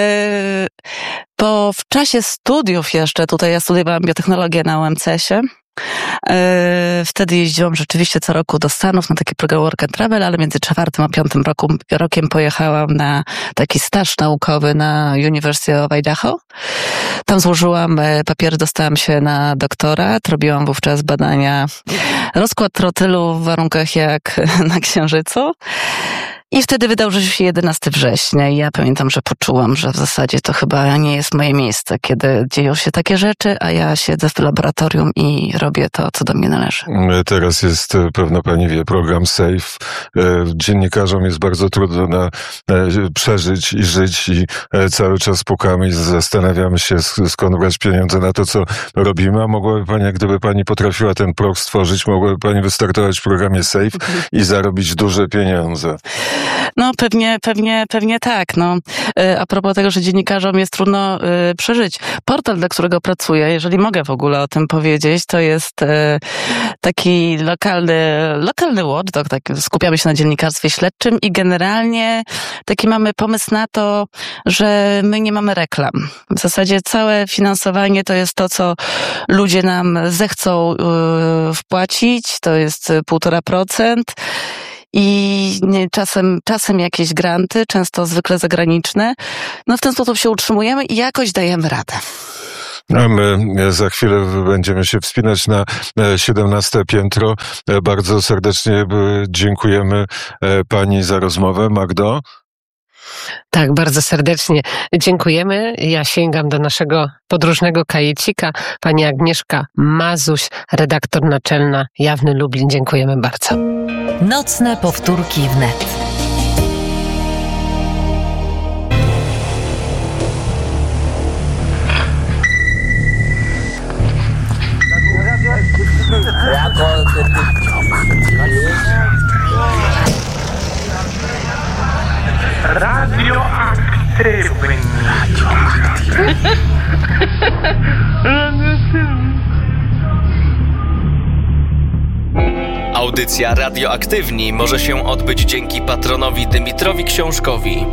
Bo w czasie studiów jeszcze, tutaj ja studiowałam biotechnologię na U M C S ie, Wtedy jeździłam rzeczywiście co roku do Stanów na taki program Work and Travel, ale między czwartym a piątym roku, rokiem pojechałam na taki staż naukowy na University of Idaho. Tam złożyłam papiery, dostałam się na doktorat, robiłam wówczas badania rozkład trotylu w warunkach jak na Księżycu. I wtedy wydarzył się jedenastego września i ja pamiętam, że poczułam, że w zasadzie to chyba nie jest moje miejsce, kiedy dzieją się takie rzeczy, a ja siedzę w laboratorium i robię to, co do mnie należy. Teraz jest, pewno pani wie, program SAFE. Dziennikarzom jest bardzo trudno na, przeżyć i żyć i cały czas pukamy i zastanawiamy się, skąd brać pieniądze na to, co robimy. A mogłaby pani, jak gdyby pani potrafiła ten prog stworzyć, mogłaby pani wystartować w programie SAFE i zarobić duże pieniądze. No pewnie, pewnie, pewnie tak. No. A propos tego, że dziennikarzom jest trudno y, przeżyć. Portal, dla którego pracuję, jeżeli mogę w ogóle o tym powiedzieć, to jest y, taki lokalny, lokalny watchdog, tak, skupiamy się na dziennikarstwie śledczym i generalnie taki mamy pomysł na to, że my nie mamy reklam. W zasadzie całe finansowanie to jest to, co ludzie nam zechcą y, wpłacić, to jest półtora procent. I czasem, czasem jakieś granty, często zwykle zagraniczne. No w ten sposób się utrzymujemy i jakoś dajemy radę. A my za chwilę będziemy się wspinać na siedemnaste piętro. Bardzo serdecznie dziękujemy pani za rozmowę. Magdo? Tak, bardzo serdecznie dziękujemy. Ja sięgam do naszego podróżnego kajecika. Pani Agnieszka Mazuś, redaktor naczelna Jawny Lublin. Dziękujemy bardzo. Nocne powtórki wnet. Radioaktywny. Audycja Radioaktywni może się odbyć dzięki patronowi Dymitrowi Książkowi.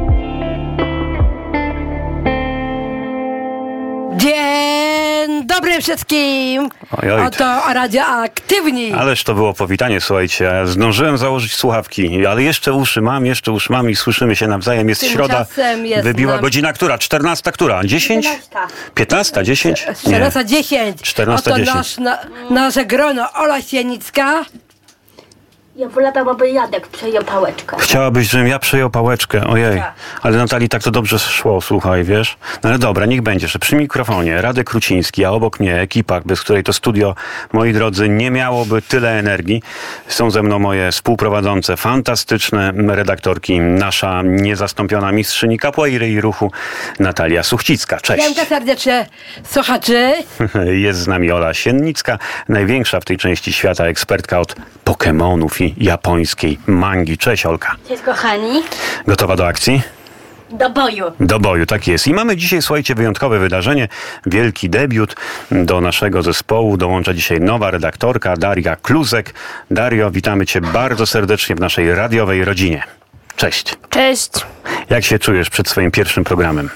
Dzień dobry wszystkim! Ojoj. Oto Radioaktywni. Ależ to było powitanie, słuchajcie. Zdążyłem założyć słuchawki, ale jeszcze uszy mam, jeszcze uszy mam i słyszymy się nawzajem. Jest środa, jest wybiła nam... godzina która? czternasta która? dziesięć? piętnasta, dziesięć? czternasta dziesięć. czternasta Oto dziesięć. nasz, na, nasze grono Ola Sienicka. Ja wolałabym Jadek przejął pałeczkę. Chciałabyś, żebym ja przejął pałeczkę, ojej. Ale Natalii tak to dobrze szło, słuchaj, wiesz? No ale dobra, niech będzie, że przy mikrofonie Radek Kruciński, a obok mnie ekipa, bez której to studio, moi drodzy, nie miałoby tyle energii. Są ze mną moje współprowadzące, fantastyczne redaktorki, nasza niezastąpiona mistrzyni capoeiry i ruchu Natalia Suchcicka. Cześć. Dziękuję serdecznie, słuchaczy. Jest z nami Ola Siennicka, największa w tej części świata ekspertka od Pokemonów i japońskiej mangi. Cześć, Olka. Cześć, kochani. Gotowa do akcji? Do boju. Do boju, tak jest. I mamy dzisiaj, słuchajcie, wyjątkowe wydarzenie, wielki debiut. Do naszego zespołu dołącza dzisiaj nowa redaktorka Daria Kluzek. Dario, witamy cię bardzo serdecznie w naszej radiowej rodzinie. Cześć. Cześć. Jak się czujesz przed swoim pierwszym programem?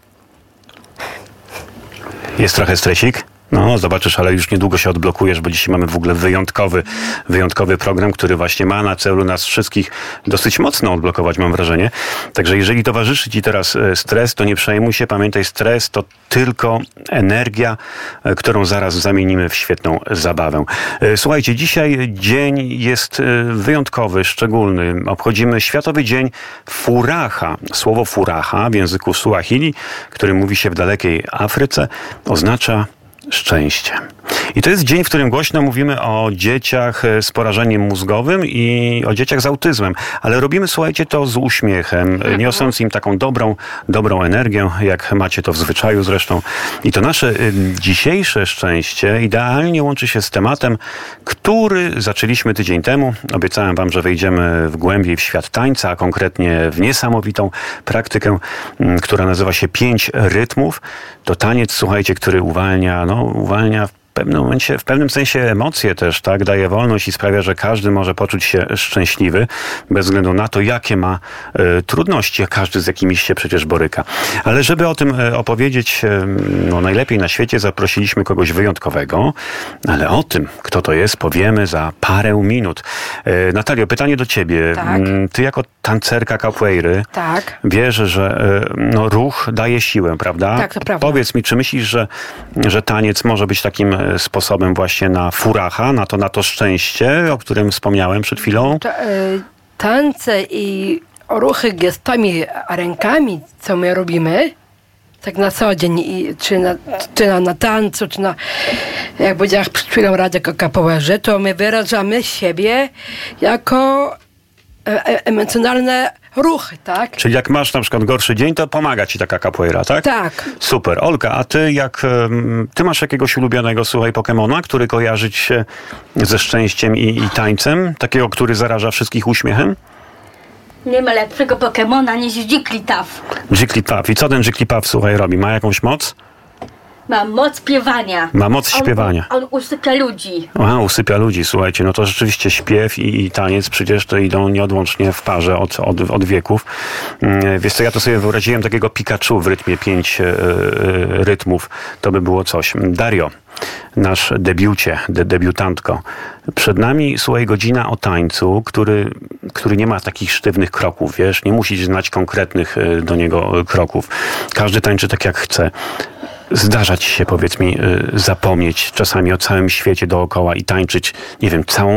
Jest trochę stresik? No, zobaczysz, ale już niedługo się odblokujesz, bo dzisiaj mamy w ogóle wyjątkowy, wyjątkowy program, który właśnie ma na celu nas wszystkich dosyć mocno odblokować, mam wrażenie. Także jeżeli towarzyszy ci teraz stres, to nie przejmuj się. Pamiętaj, stres to tylko energia, którą zaraz zamienimy w świetną zabawę. Słuchajcie, dzisiaj dzień jest wyjątkowy, szczególny. Obchodzimy Światowy Dzień Furaha. Słowo furaha w języku Suahili, który mówi się w dalekiej Afryce, oznacza szczęście. I to jest dzień, w którym głośno mówimy o dzieciach z porażeniem mózgowym i o dzieciach z autyzmem. Ale robimy, słuchajcie, to z uśmiechem, niosąc im taką dobrą, dobrą energię, jak macie to w zwyczaju zresztą. I to nasze y, dzisiejsze szczęście idealnie łączy się z tematem, który zaczęliśmy tydzień temu. Obiecałem wam, że wejdziemy w głębiej w świat tańca, a konkretnie w niesamowitą praktykę, y, która nazywa się pięć rytmów. To taniec, słuchajcie, który uwalnia, no, uwalnia pewnym momencie, w pewnym sensie emocje też, tak, daje wolność i sprawia, że każdy może poczuć się szczęśliwy, bez względu na to, jakie ma y, trudności, a każdy z jakimiś się przecież boryka. Ale żeby o tym y, opowiedzieć y, no, najlepiej na świecie, zaprosiliśmy kogoś wyjątkowego, ale o tym, kto to jest, powiemy za parę minut. Y, Natalio, pytanie do ciebie. Tak. Ty jako tancerka capoeiry Tak. wiesz, że y, no, ruch daje siłę, prawda? Tak, to prawda. Powiedz mi, czy myślisz, że, że taniec może być takim y, sposobem właśnie na furacha, na to, na to szczęście, o którym wspomniałem przed chwilą? Ta, e, Tańce i ruchy gestami, rękami, co my robimy, tak na co dzień, i, czy, na, czy na, na tańcu, czy na, jak powiedziałam przed chwilą, Radzie o capoeirze, to my wyrażamy siebie jako e, e, emocjonalne ruchy, tak? Czyli jak masz na przykład gorszy dzień, to pomaga ci taka capoeira, tak? Tak. Super. Olka, a ty jak, em, ty masz jakiegoś ulubionego, słuchaj, Pokemona, który kojarzy ci się ze szczęściem i, i tańcem? Takiego, który zaraża wszystkich uśmiechem? Nie ma lepszego Pokemona niż Jigglypuff. Jigglypuff. I co ten Jigglypuff, słuchaj, robi? Ma jakąś moc? Ma moc śpiewania. Ma moc śpiewania. On, on usypia ludzi. Aha, usypia ludzi, słuchajcie, no to rzeczywiście śpiew i, i taniec przecież to idą nieodłącznie w parze od, od, od wieków. Mm, Wiesz co, ja to sobie wyobraziłem takiego Pikachu w rytmie pięć y, y, rytmów. To by było coś. Dario, nasz debiucie, de, debiutantko. Przed nami, słuchaj, godzina o tańcu, który, który nie ma takich sztywnych kroków, wiesz, nie musisz znać konkretnych y, do niego kroków. Każdy tańczy tak jak chce. Zdarza ci się, powiedz mi, y, zapomnieć czasami o całym świecie dookoła i tańczyć, nie wiem, całą